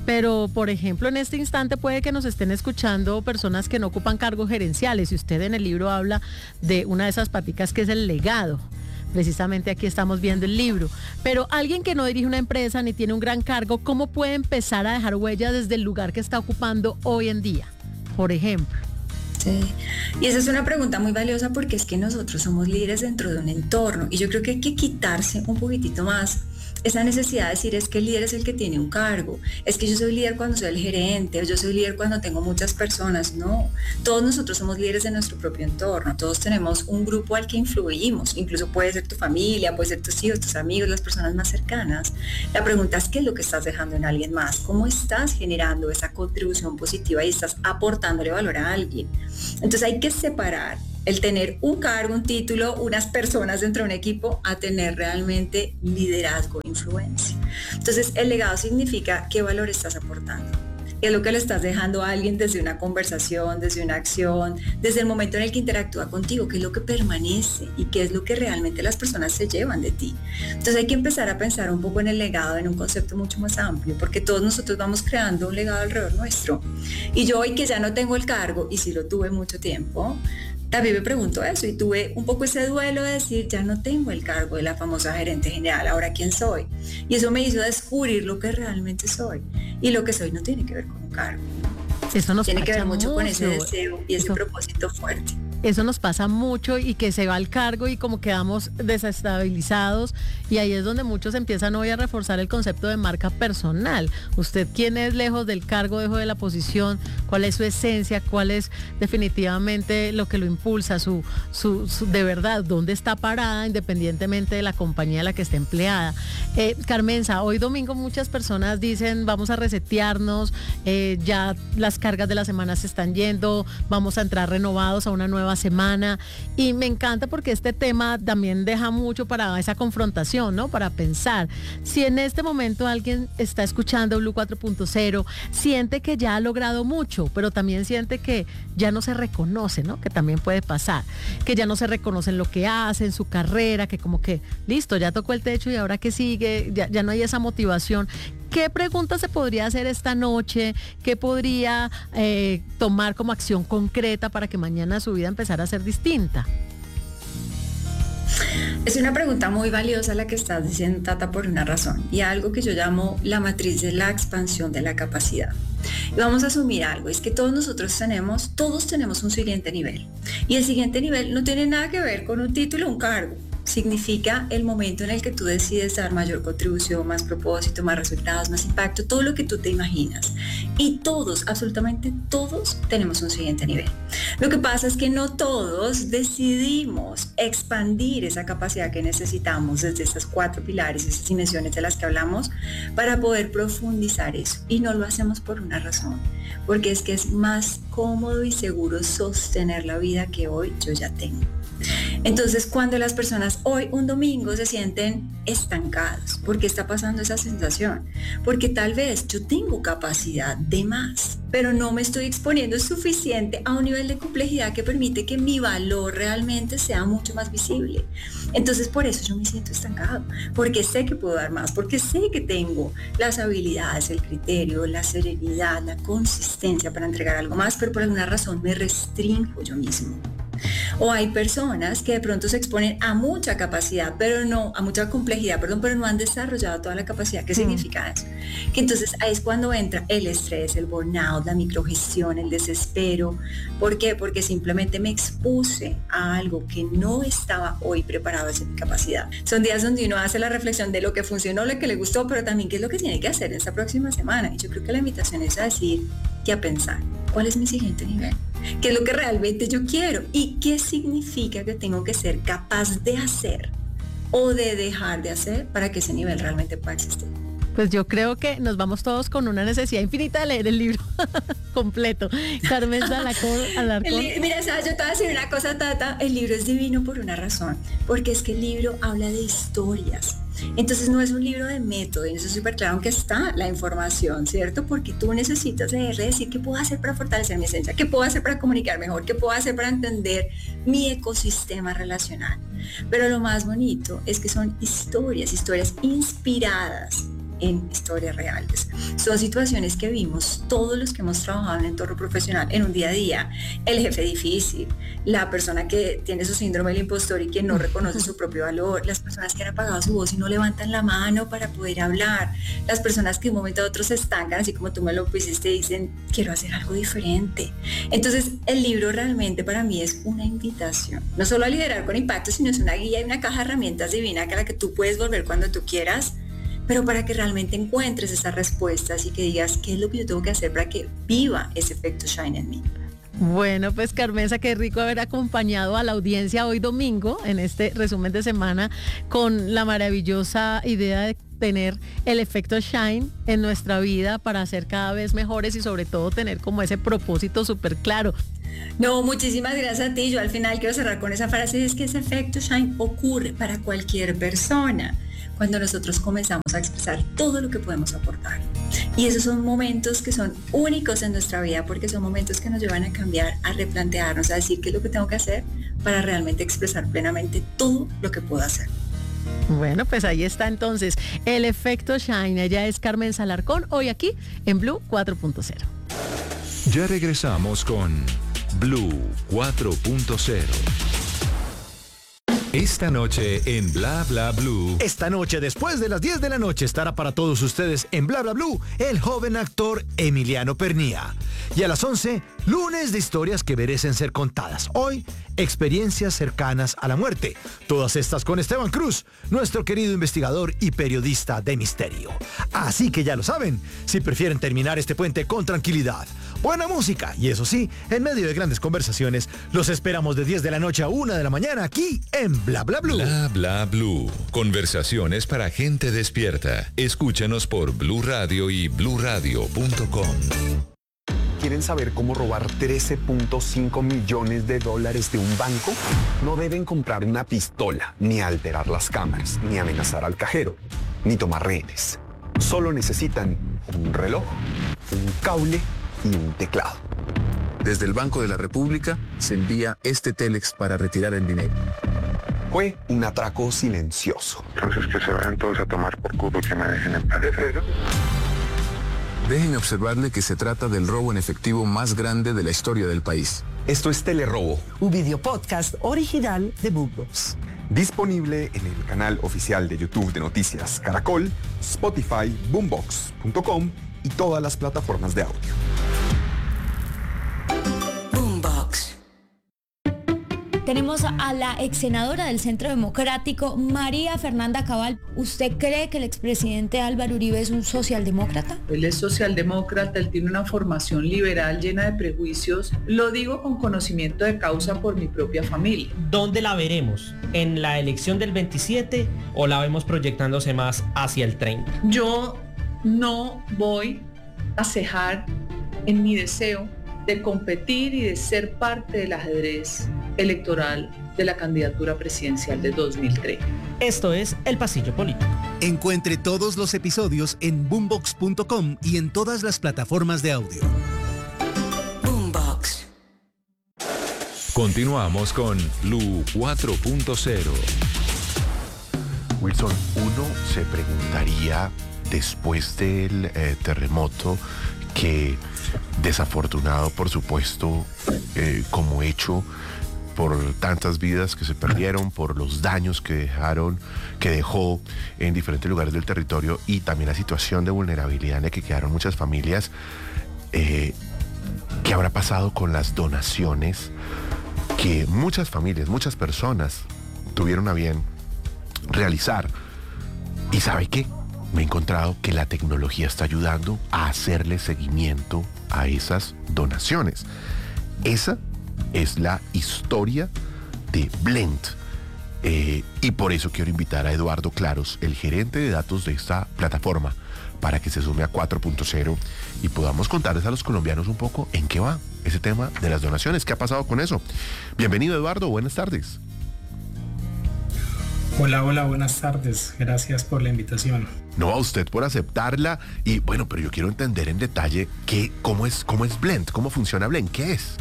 Pero, por ejemplo, en este instante puede que nos estén escuchando personas que no ocupan cargos gerenciales y usted en el libro habla de una de esas paticas que es el legado. Precisamente aquí estamos viendo el libro. Pero alguien que no dirige una empresa ni tiene un gran cargo, ¿cómo puede empezar a dejar huella desde el lugar que está ocupando hoy en día? Por ejemplo. Sí, y esa es una pregunta muy valiosa porque es que nosotros somos líderes dentro de un entorno y yo creo que hay que quitarse un poquitito más esa necesidad de decir es que el líder es el que tiene un cargo, es que yo soy líder cuando soy el gerente o yo soy líder cuando tengo muchas personas. No, todos nosotros somos líderes de nuestro propio entorno, todos tenemos un grupo al que influimos, incluso puede ser tu familia, puede ser tus hijos, tus amigos, las personas más cercanas. La pregunta es qué es lo que estás dejando en alguien más, cómo estás generando esa contribución positiva y estás aportándole valor a alguien. Entonces hay que separar el tener un cargo, un título, unas personas dentro de un equipo a tener realmente liderazgo, influencia. Entonces, el legado significa qué valor estás aportando. ¿Qué es lo que le estás dejando a alguien desde una conversación, desde una acción, desde el momento en el que interactúa contigo? ¿Qué es lo que permanece y qué es lo que realmente las personas se llevan de ti? Entonces hay que empezar a pensar un poco en el legado en un concepto mucho más amplio, porque todos nosotros vamos creando un legado alrededor nuestro. Y yo hoy que ya no tengo el cargo, y sí lo tuve mucho tiempo, también me pregunto eso y tuve un poco ese duelo de decir, ya no tengo el cargo de la famosa gerente general, ¿ahora quién soy? Y eso me hizo descubrir lo que realmente soy. Y lo que soy no tiene que ver con un cargo. Eso nos tiene que ver mucho con ese mucho. deseo y ese propósito fuerte. Eso nos pasa mucho y que se va al cargo y como quedamos desestabilizados y ahí es donde muchos empiezan hoy a reforzar el concepto de marca personal. Usted, ¿quién es lejos del cargo, lejos de la posición? ¿Cuál es su esencia? ¿Cuál es definitivamente lo que lo impulsa? Su de verdad, ¿dónde está parada independientemente de la compañía en la que esté empleada? Carmenza, hoy domingo muchas personas dicen vamos a resetearnos, ya las cargas de la semana se están yendo, vamos a entrar renovados a una nueva semana y me encanta porque este tema también deja mucho para esa confrontación, ¿no? Para pensar. Si en este momento alguien está escuchando Blue 4.0, siente que ya ha logrado mucho, pero también siente que ya no se reconoce, ¿no? Que también puede pasar, que ya no se reconoce en lo que hace, en su carrera, que como que listo, ya tocó el techo y ahora que sigue, ya no hay esa motivación. ¿Qué preguntas se podría hacer esta noche? ¿Qué podría tomar como acción concreta para que mañana su vida empezara a ser distinta? Es una pregunta muy valiosa la que estás diciendo, Tata, por una razón y algo que yo llamo la matriz de la expansión de la capacidad. Y vamos a asumir algo, es que todos tenemos un siguiente nivel y el siguiente nivel no tiene nada que ver con un título o un cargo. Significa el momento en el que tú decides dar mayor contribución, más propósito, más resultados, más impacto, todo lo que tú te imaginas. Y todos, absolutamente todos, tenemos un siguiente nivel. Lo que pasa es que no todos decidimos expandir esa capacidad que necesitamos desde esas 4 pilares, esas dimensiones de las que hablamos, para poder profundizar eso. Y no lo hacemos por una razón, porque es que es más cómodo y seguro sostener la vida que hoy yo ya tengo. Entonces, cuando las personas hoy, un domingo, se sienten estancadas, ¿por qué está pasando esa sensación? Porque tal vez yo tengo capacidad de más, pero no me estoy exponiendo suficiente a un nivel de complejidad que permite que mi valor realmente sea mucho más visible. Entonces, por eso yo me siento estancado, porque sé que puedo dar más, porque sé que tengo las habilidades, el criterio, la serenidad, la consistencia para entregar algo más, pero por alguna razón me restringo yo mismo. O hay personas que de pronto se exponen a mucha capacidad, a mucha complejidad, pero no han desarrollado toda la capacidad. ¿Qué significa eso? Que entonces ahí es cuando entra el estrés, el burnout, la microgestión, el desespero. ¿Por qué? Porque simplemente me expuse a algo que no estaba hoy preparado a esa capacidad. Son días donde uno hace la reflexión de lo que funcionó, lo que le gustó, pero también qué es lo que tiene que hacer esta próxima semana. Y yo creo que la invitación es a decir y a pensar, ¿cuál es mi siguiente nivel? ¿Qué es lo que realmente yo quiero? ¿Y qué significa que tengo que ser capaz de hacer o de dejar de hacer para que ese nivel realmente pueda existir? Pues yo creo que nos vamos todos con una necesidad infinita de leer el libro completo. Carmenza Alarcón. Mira, ¿sabes? Yo te voy a decir una cosa, Tata. El libro es divino por una razón, porque es que el libro habla de historias. Entonces no es un libro de método, y eso es súper claro, aunque está la información, ¿cierto? Porque tú necesitas leer, decir qué puedo hacer para fortalecer mi esencia, qué puedo hacer para comunicar mejor, qué puedo hacer para entender mi ecosistema relacional. Pero lo más bonito es que son historias inspiradas en historias reales. Son situaciones que vimos todos los que hemos trabajado en el entorno profesional en un día a día. El jefe difícil, la persona que tiene su síndrome del impostor y que no reconoce su propio valor, las personas que han apagado su voz y no levantan la mano para poder hablar, las personas que de un momento a otro se estancan, así como tú me lo pusiste, y dicen, quiero hacer algo diferente. Entonces, el libro realmente para mí es una invitación, no solo a liderar con impacto, sino es una guía y una caja de herramientas divina a la que tú puedes volver cuando tú quieras, pero para que realmente encuentres esas respuestas y que digas qué es lo que yo tengo que hacer para que viva ese efecto Shine en mí. Bueno, pues Carmenza, qué rico haber acompañado a la audiencia hoy domingo en este resumen de semana con la maravillosa idea de tener el efecto Shine en nuestra vida para ser cada vez mejores y sobre todo tener como ese propósito súper claro. No, muchísimas gracias a ti. Yo al final quiero cerrar con esa frase, es que ese efecto Shine ocurre para cualquier persona cuando nosotros comenzamos a expresar todo lo que podemos aportar. Y esos son momentos que son únicos en nuestra vida porque son momentos que nos llevan a cambiar, a replantearnos, a decir qué es lo que tengo que hacer para realmente expresar plenamente todo lo que puedo hacer. Bueno, pues ahí está entonces el efecto Shine. Ella es Carmenza Alarcón, hoy aquí en Blue 4.0. Ya regresamos con Blue 4.0. Esta noche en Bla Bla Blue. Esta noche, después de las 10 de la noche, estará para todos ustedes en Bla Bla Blue el joven actor Emiliano Pernía. Y a las 11, lunes de historias que merecen ser contadas. Hoy, experiencias cercanas a la muerte. Todas estas con Esteban Cruz, nuestro querido investigador y periodista de misterio. Así que ya lo saben, si prefieren terminar este puente con tranquilidad, buena música y eso sí, en medio de grandes conversaciones, los esperamos de 10 de la noche a 1 de la mañana aquí en Bla Bla Blue. Bla Bla Blue. Conversaciones para gente despierta. Escúchanos por Blue Radio y bluradio.com. ¿Quieren saber cómo robar 13.5 millones de dólares de un banco? No deben comprar una pistola, ni alterar las cámaras, ni amenazar al cajero, ni tomar rehenes. Solo necesitan un reloj, un cable y un teclado. Desde el Banco de la República se envía este telex para retirar el dinero. Fue un atraco silencioso. Entonces que se vayan todos a tomar por culo, que me dejen en paz. Déjenme observarle que se trata del robo en efectivo más grande de la historia del país. Esto es Telerobo, un videopodcast original de Boombox. Disponible en el canal oficial de YouTube de Noticias Caracol, Spotify, Boombox.com y todas las plataformas de audio. Boombox. Tenemos a la ex senadora del Centro Democrático, María Fernanda Cabal. ¿Usted cree que el expresidente Álvaro Uribe es un socialdemócrata? Él es socialdemócrata, él tiene una formación liberal llena de prejuicios. Lo digo con conocimiento de causa por mi propia familia. ¿Dónde la veremos? ¿En la elección del 27 o la vemos proyectándose más hacia el 30? Yo no voy a cejar en mi deseo de competir y de ser parte del ajedrez electoral de la candidatura presidencial de 2030. Esto es El Pasillo Político. Encuentre todos los episodios en boombox.com y en todas las plataformas de audio. Boombox. Continuamos con Blue 4.0. Wilson, uno se preguntaría después del terremoto que desafortunado, por supuesto, como hecho por tantas vidas que se perdieron, por los daños que dejó en diferentes lugares del territorio y también la situación de vulnerabilidad en la que quedaron muchas familias. ¿Qué habrá pasado con las donaciones que muchas familias, muchas personas tuvieron a bien realizar? ¿Y sabe qué? Me he encontrado que la tecnología está ayudando a hacerle seguimiento a esas donaciones. Esa es la historia de Blend. Y por eso quiero invitar a Eduardo Claros, el gerente de datos de esta plataforma, para que se sume a 4.0 y podamos contarles a los colombianos un poco en qué va ese tema de las donaciones. ¿Qué ha pasado con eso? Bienvenido, Eduardo. Buenas tardes. Hola, buenas tardes. Gracias por la invitación. No, a usted por aceptarla. Y bueno, pero yo quiero entender en detalle cómo es Blend, cómo funciona Blend, ¿qué es?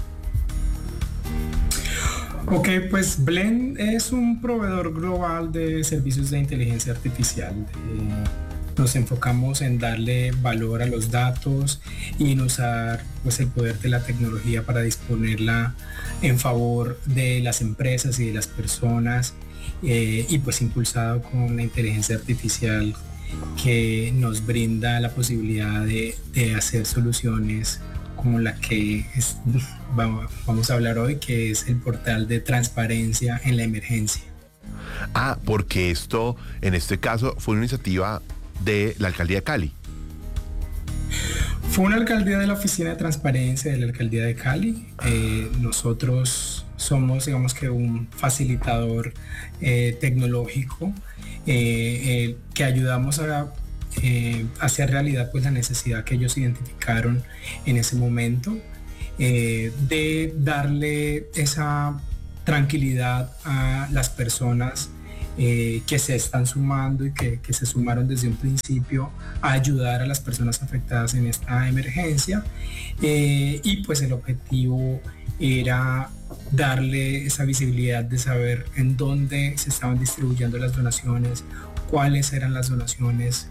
Ok, pues Blend es un proveedor global de servicios de inteligencia artificial, nos enfocamos en darle valor a los datos y en usar pues el poder de la tecnología para disponerla en favor de las empresas y de las personas, y pues impulsado con la inteligencia artificial que nos brinda la posibilidad de hacer soluciones como la que vamos a hablar hoy, que es el portal de transparencia en la emergencia. Porque esto, en este caso, fue una iniciativa de la Alcaldía de Cali. Fue una alcaldía de la Oficina de Transparencia de la Alcaldía de Cali. Nosotros somos, digamos que, un facilitador tecnológico que ayudamos a hacer realidad pues la necesidad que ellos identificaron en ese momento, de darle esa tranquilidad a las personas que se están sumando y que se sumaron desde un principio a ayudar a las personas afectadas en esta emergencia, y pues el objetivo era darle esa visibilidad de saber en dónde se estaban distribuyendo las donaciones, cuáles eran las donaciones,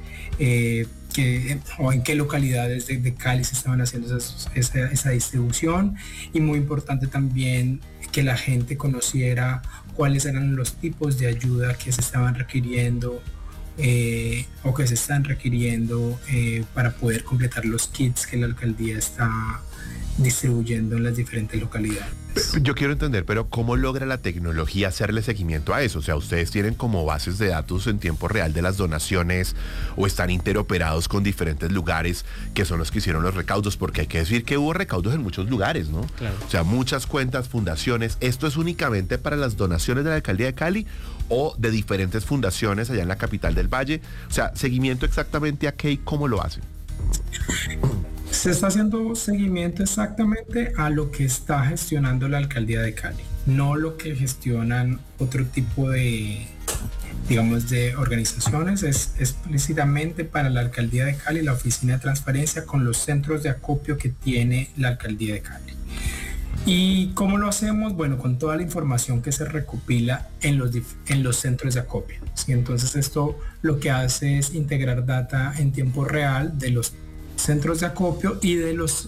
o en qué localidades de Cali se estaban haciendo esa distribución, y muy importante también que la gente conociera cuáles eran los tipos de ayuda que se estaban requiriendo o que se están requiriendo para poder completar los kits que la alcaldía está distribuyendo en las diferentes localidades. Yo quiero entender, pero ¿cómo logra la tecnología hacerle seguimiento a eso? O sea, ¿ustedes tienen como bases de datos en tiempo real de las donaciones o están interoperados con diferentes lugares que son los que hicieron los recaudos? Porque hay que decir que hubo recaudos en muchos lugares, ¿no? Claro. O sea, muchas cuentas, fundaciones. ¿Esto es únicamente para las donaciones de la Alcaldía de Cali o de diferentes fundaciones allá en la capital del Valle? O sea, ¿seguimiento exactamente a qué y cómo lo hacen? Se está haciendo seguimiento exactamente a lo que está gestionando la Alcaldía de Cali, no lo que gestionan otro tipo de, digamos, de organizaciones. Es explícitamente para la Alcaldía de Cali, la Oficina de Transparencia, con los centros de acopio que tiene la Alcaldía de Cali. ¿Y cómo lo hacemos? Bueno, con toda la información que se recopila en los centros de acopio, ¿sí? Entonces esto lo que hace es integrar data en tiempo real de los centros de acopio y de los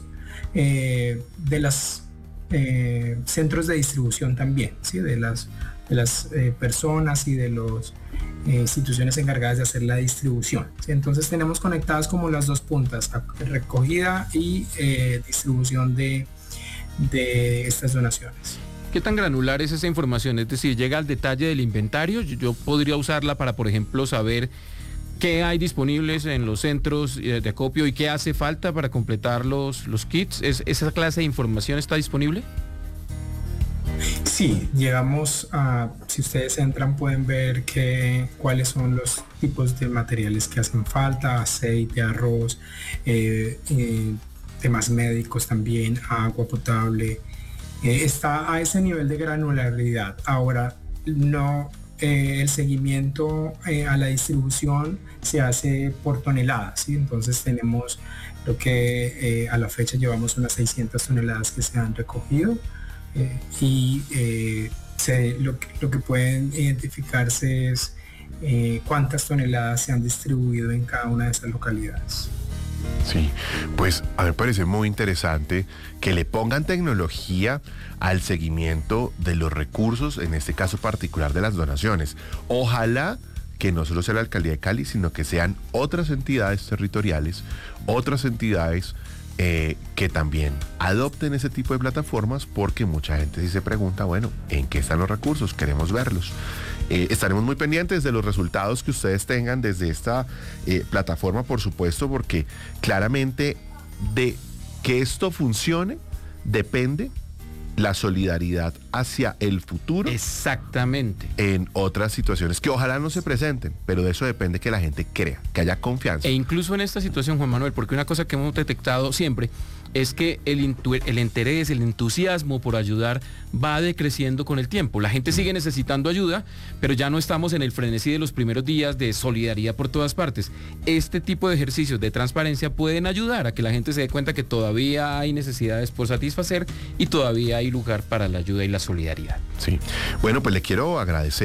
centros de distribución también, ¿sí? de las personas y de las instituciones encargadas de hacer la distribución, ¿sí? Entonces tenemos conectadas como las dos puntas, recogida y distribución de estas donaciones. ¿Qué tan granular es esa información? Es decir, ¿llega al detalle del inventario? Yo podría usarla para, por ejemplo, saber qué hay disponibles en los centros de acopio y qué hace falta para completar los kits. ¿Esa clase de información está disponible? Sí, llegamos a, si ustedes entran pueden ver cuáles son los tipos de materiales que hacen falta: aceite, arroz, temas médicos también, agua potable. Está a ese nivel de granularidad. Ahora, no... el seguimiento a la distribución se hace por toneladas, ¿sí? Entonces tenemos lo que a la fecha llevamos unas 600 toneladas que se han recogido, y lo que pueden identificarse es cuántas toneladas se han distribuido en cada una de esas localidades. Sí, pues a mí me parece muy interesante que le pongan tecnología al seguimiento de los recursos, en este caso particular de las donaciones. Ojalá que no solo sea la Alcaldía de Cali, sino que sean otras entidades territoriales, otras entidades que también adopten ese tipo de plataformas, porque mucha gente sí se pregunta, bueno, ¿en qué están los recursos? Queremos verlos. Estaremos muy pendientes de los resultados que ustedes tengan desde esta plataforma, por supuesto, porque claramente de que esto funcione depende la solidaridad hacia el futuro. Exactamente. En otras situaciones que ojalá no se presenten, pero de eso depende que la gente crea, que haya confianza. E incluso en esta situación, Juan Manuel, porque una cosa que hemos detectado siempre es que el interés, el entusiasmo por ayudar va decreciendo con el tiempo. La gente sigue necesitando ayuda, pero ya no estamos en el frenesí de los primeros días de solidaridad por todas partes. Este tipo de ejercicios de transparencia pueden ayudar a que la gente se dé cuenta que todavía hay necesidades por satisfacer y todavía hay lugar para la ayuda y la solidaridad. Sí. Bueno, pues le quiero agradecer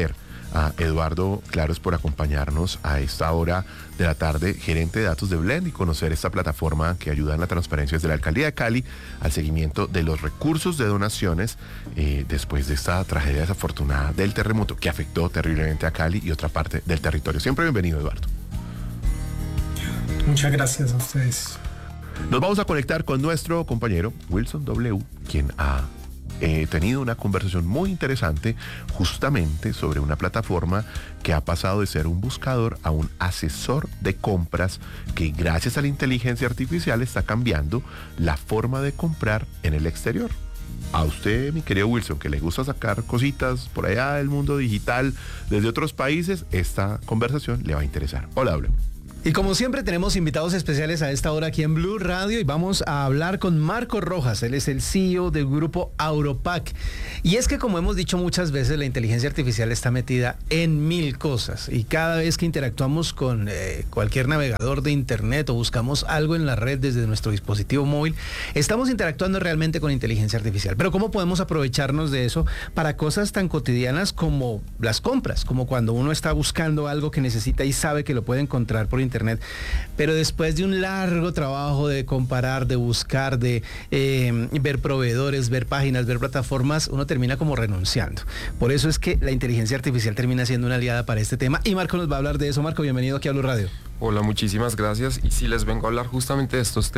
a Eduardo Claros por acompañarnos a esta hora de la tarde, gerente de datos de Blend, y conocer esta plataforma que ayuda en la transparencia desde la Alcaldía de Cali al seguimiento de los recursos de donaciones después de esta tragedia desafortunada del terremoto que afectó terriblemente a Cali y otra parte del territorio. Siempre bienvenido, Eduardo. Muchas gracias a ustedes. Nos vamos a conectar con nuestro compañero Wilson W., quien ha tenido una conversación muy interesante justamente sobre una plataforma que ha pasado de ser un buscador a un asesor de compras que gracias a la inteligencia artificial está cambiando la forma de comprar en el exterior. A usted, mi querido Wilson, que le gusta sacar cositas por allá del mundo digital desde otros países, esta conversación le va a interesar. Hola, W. Y como siempre tenemos invitados especiales a esta hora aquí en Blue Radio y vamos a hablar con Marco Rojas. Él es el CEO del grupo Auropac. Y es que, como hemos dicho muchas veces, la inteligencia artificial está metida en mil cosas y cada vez que interactuamos con cualquier navegador de internet o buscamos algo en la red desde nuestro dispositivo móvil, estamos interactuando realmente con inteligencia artificial. Pero ¿cómo podemos aprovecharnos de eso para cosas tan cotidianas como las compras? Como cuando uno está buscando algo que necesita y sabe que lo puede encontrar por internet, pero después de un largo trabajo de comparar, de buscar, de ver proveedores, ver páginas, ver plataformas, uno termina como renunciando. Por eso es que la inteligencia artificial termina siendo una aliada para este tema y Marco nos va a hablar de eso. Marco, bienvenido aquí a Blue Radio. Hola, muchísimas gracias. Y sí, les vengo a hablar justamente de estos temas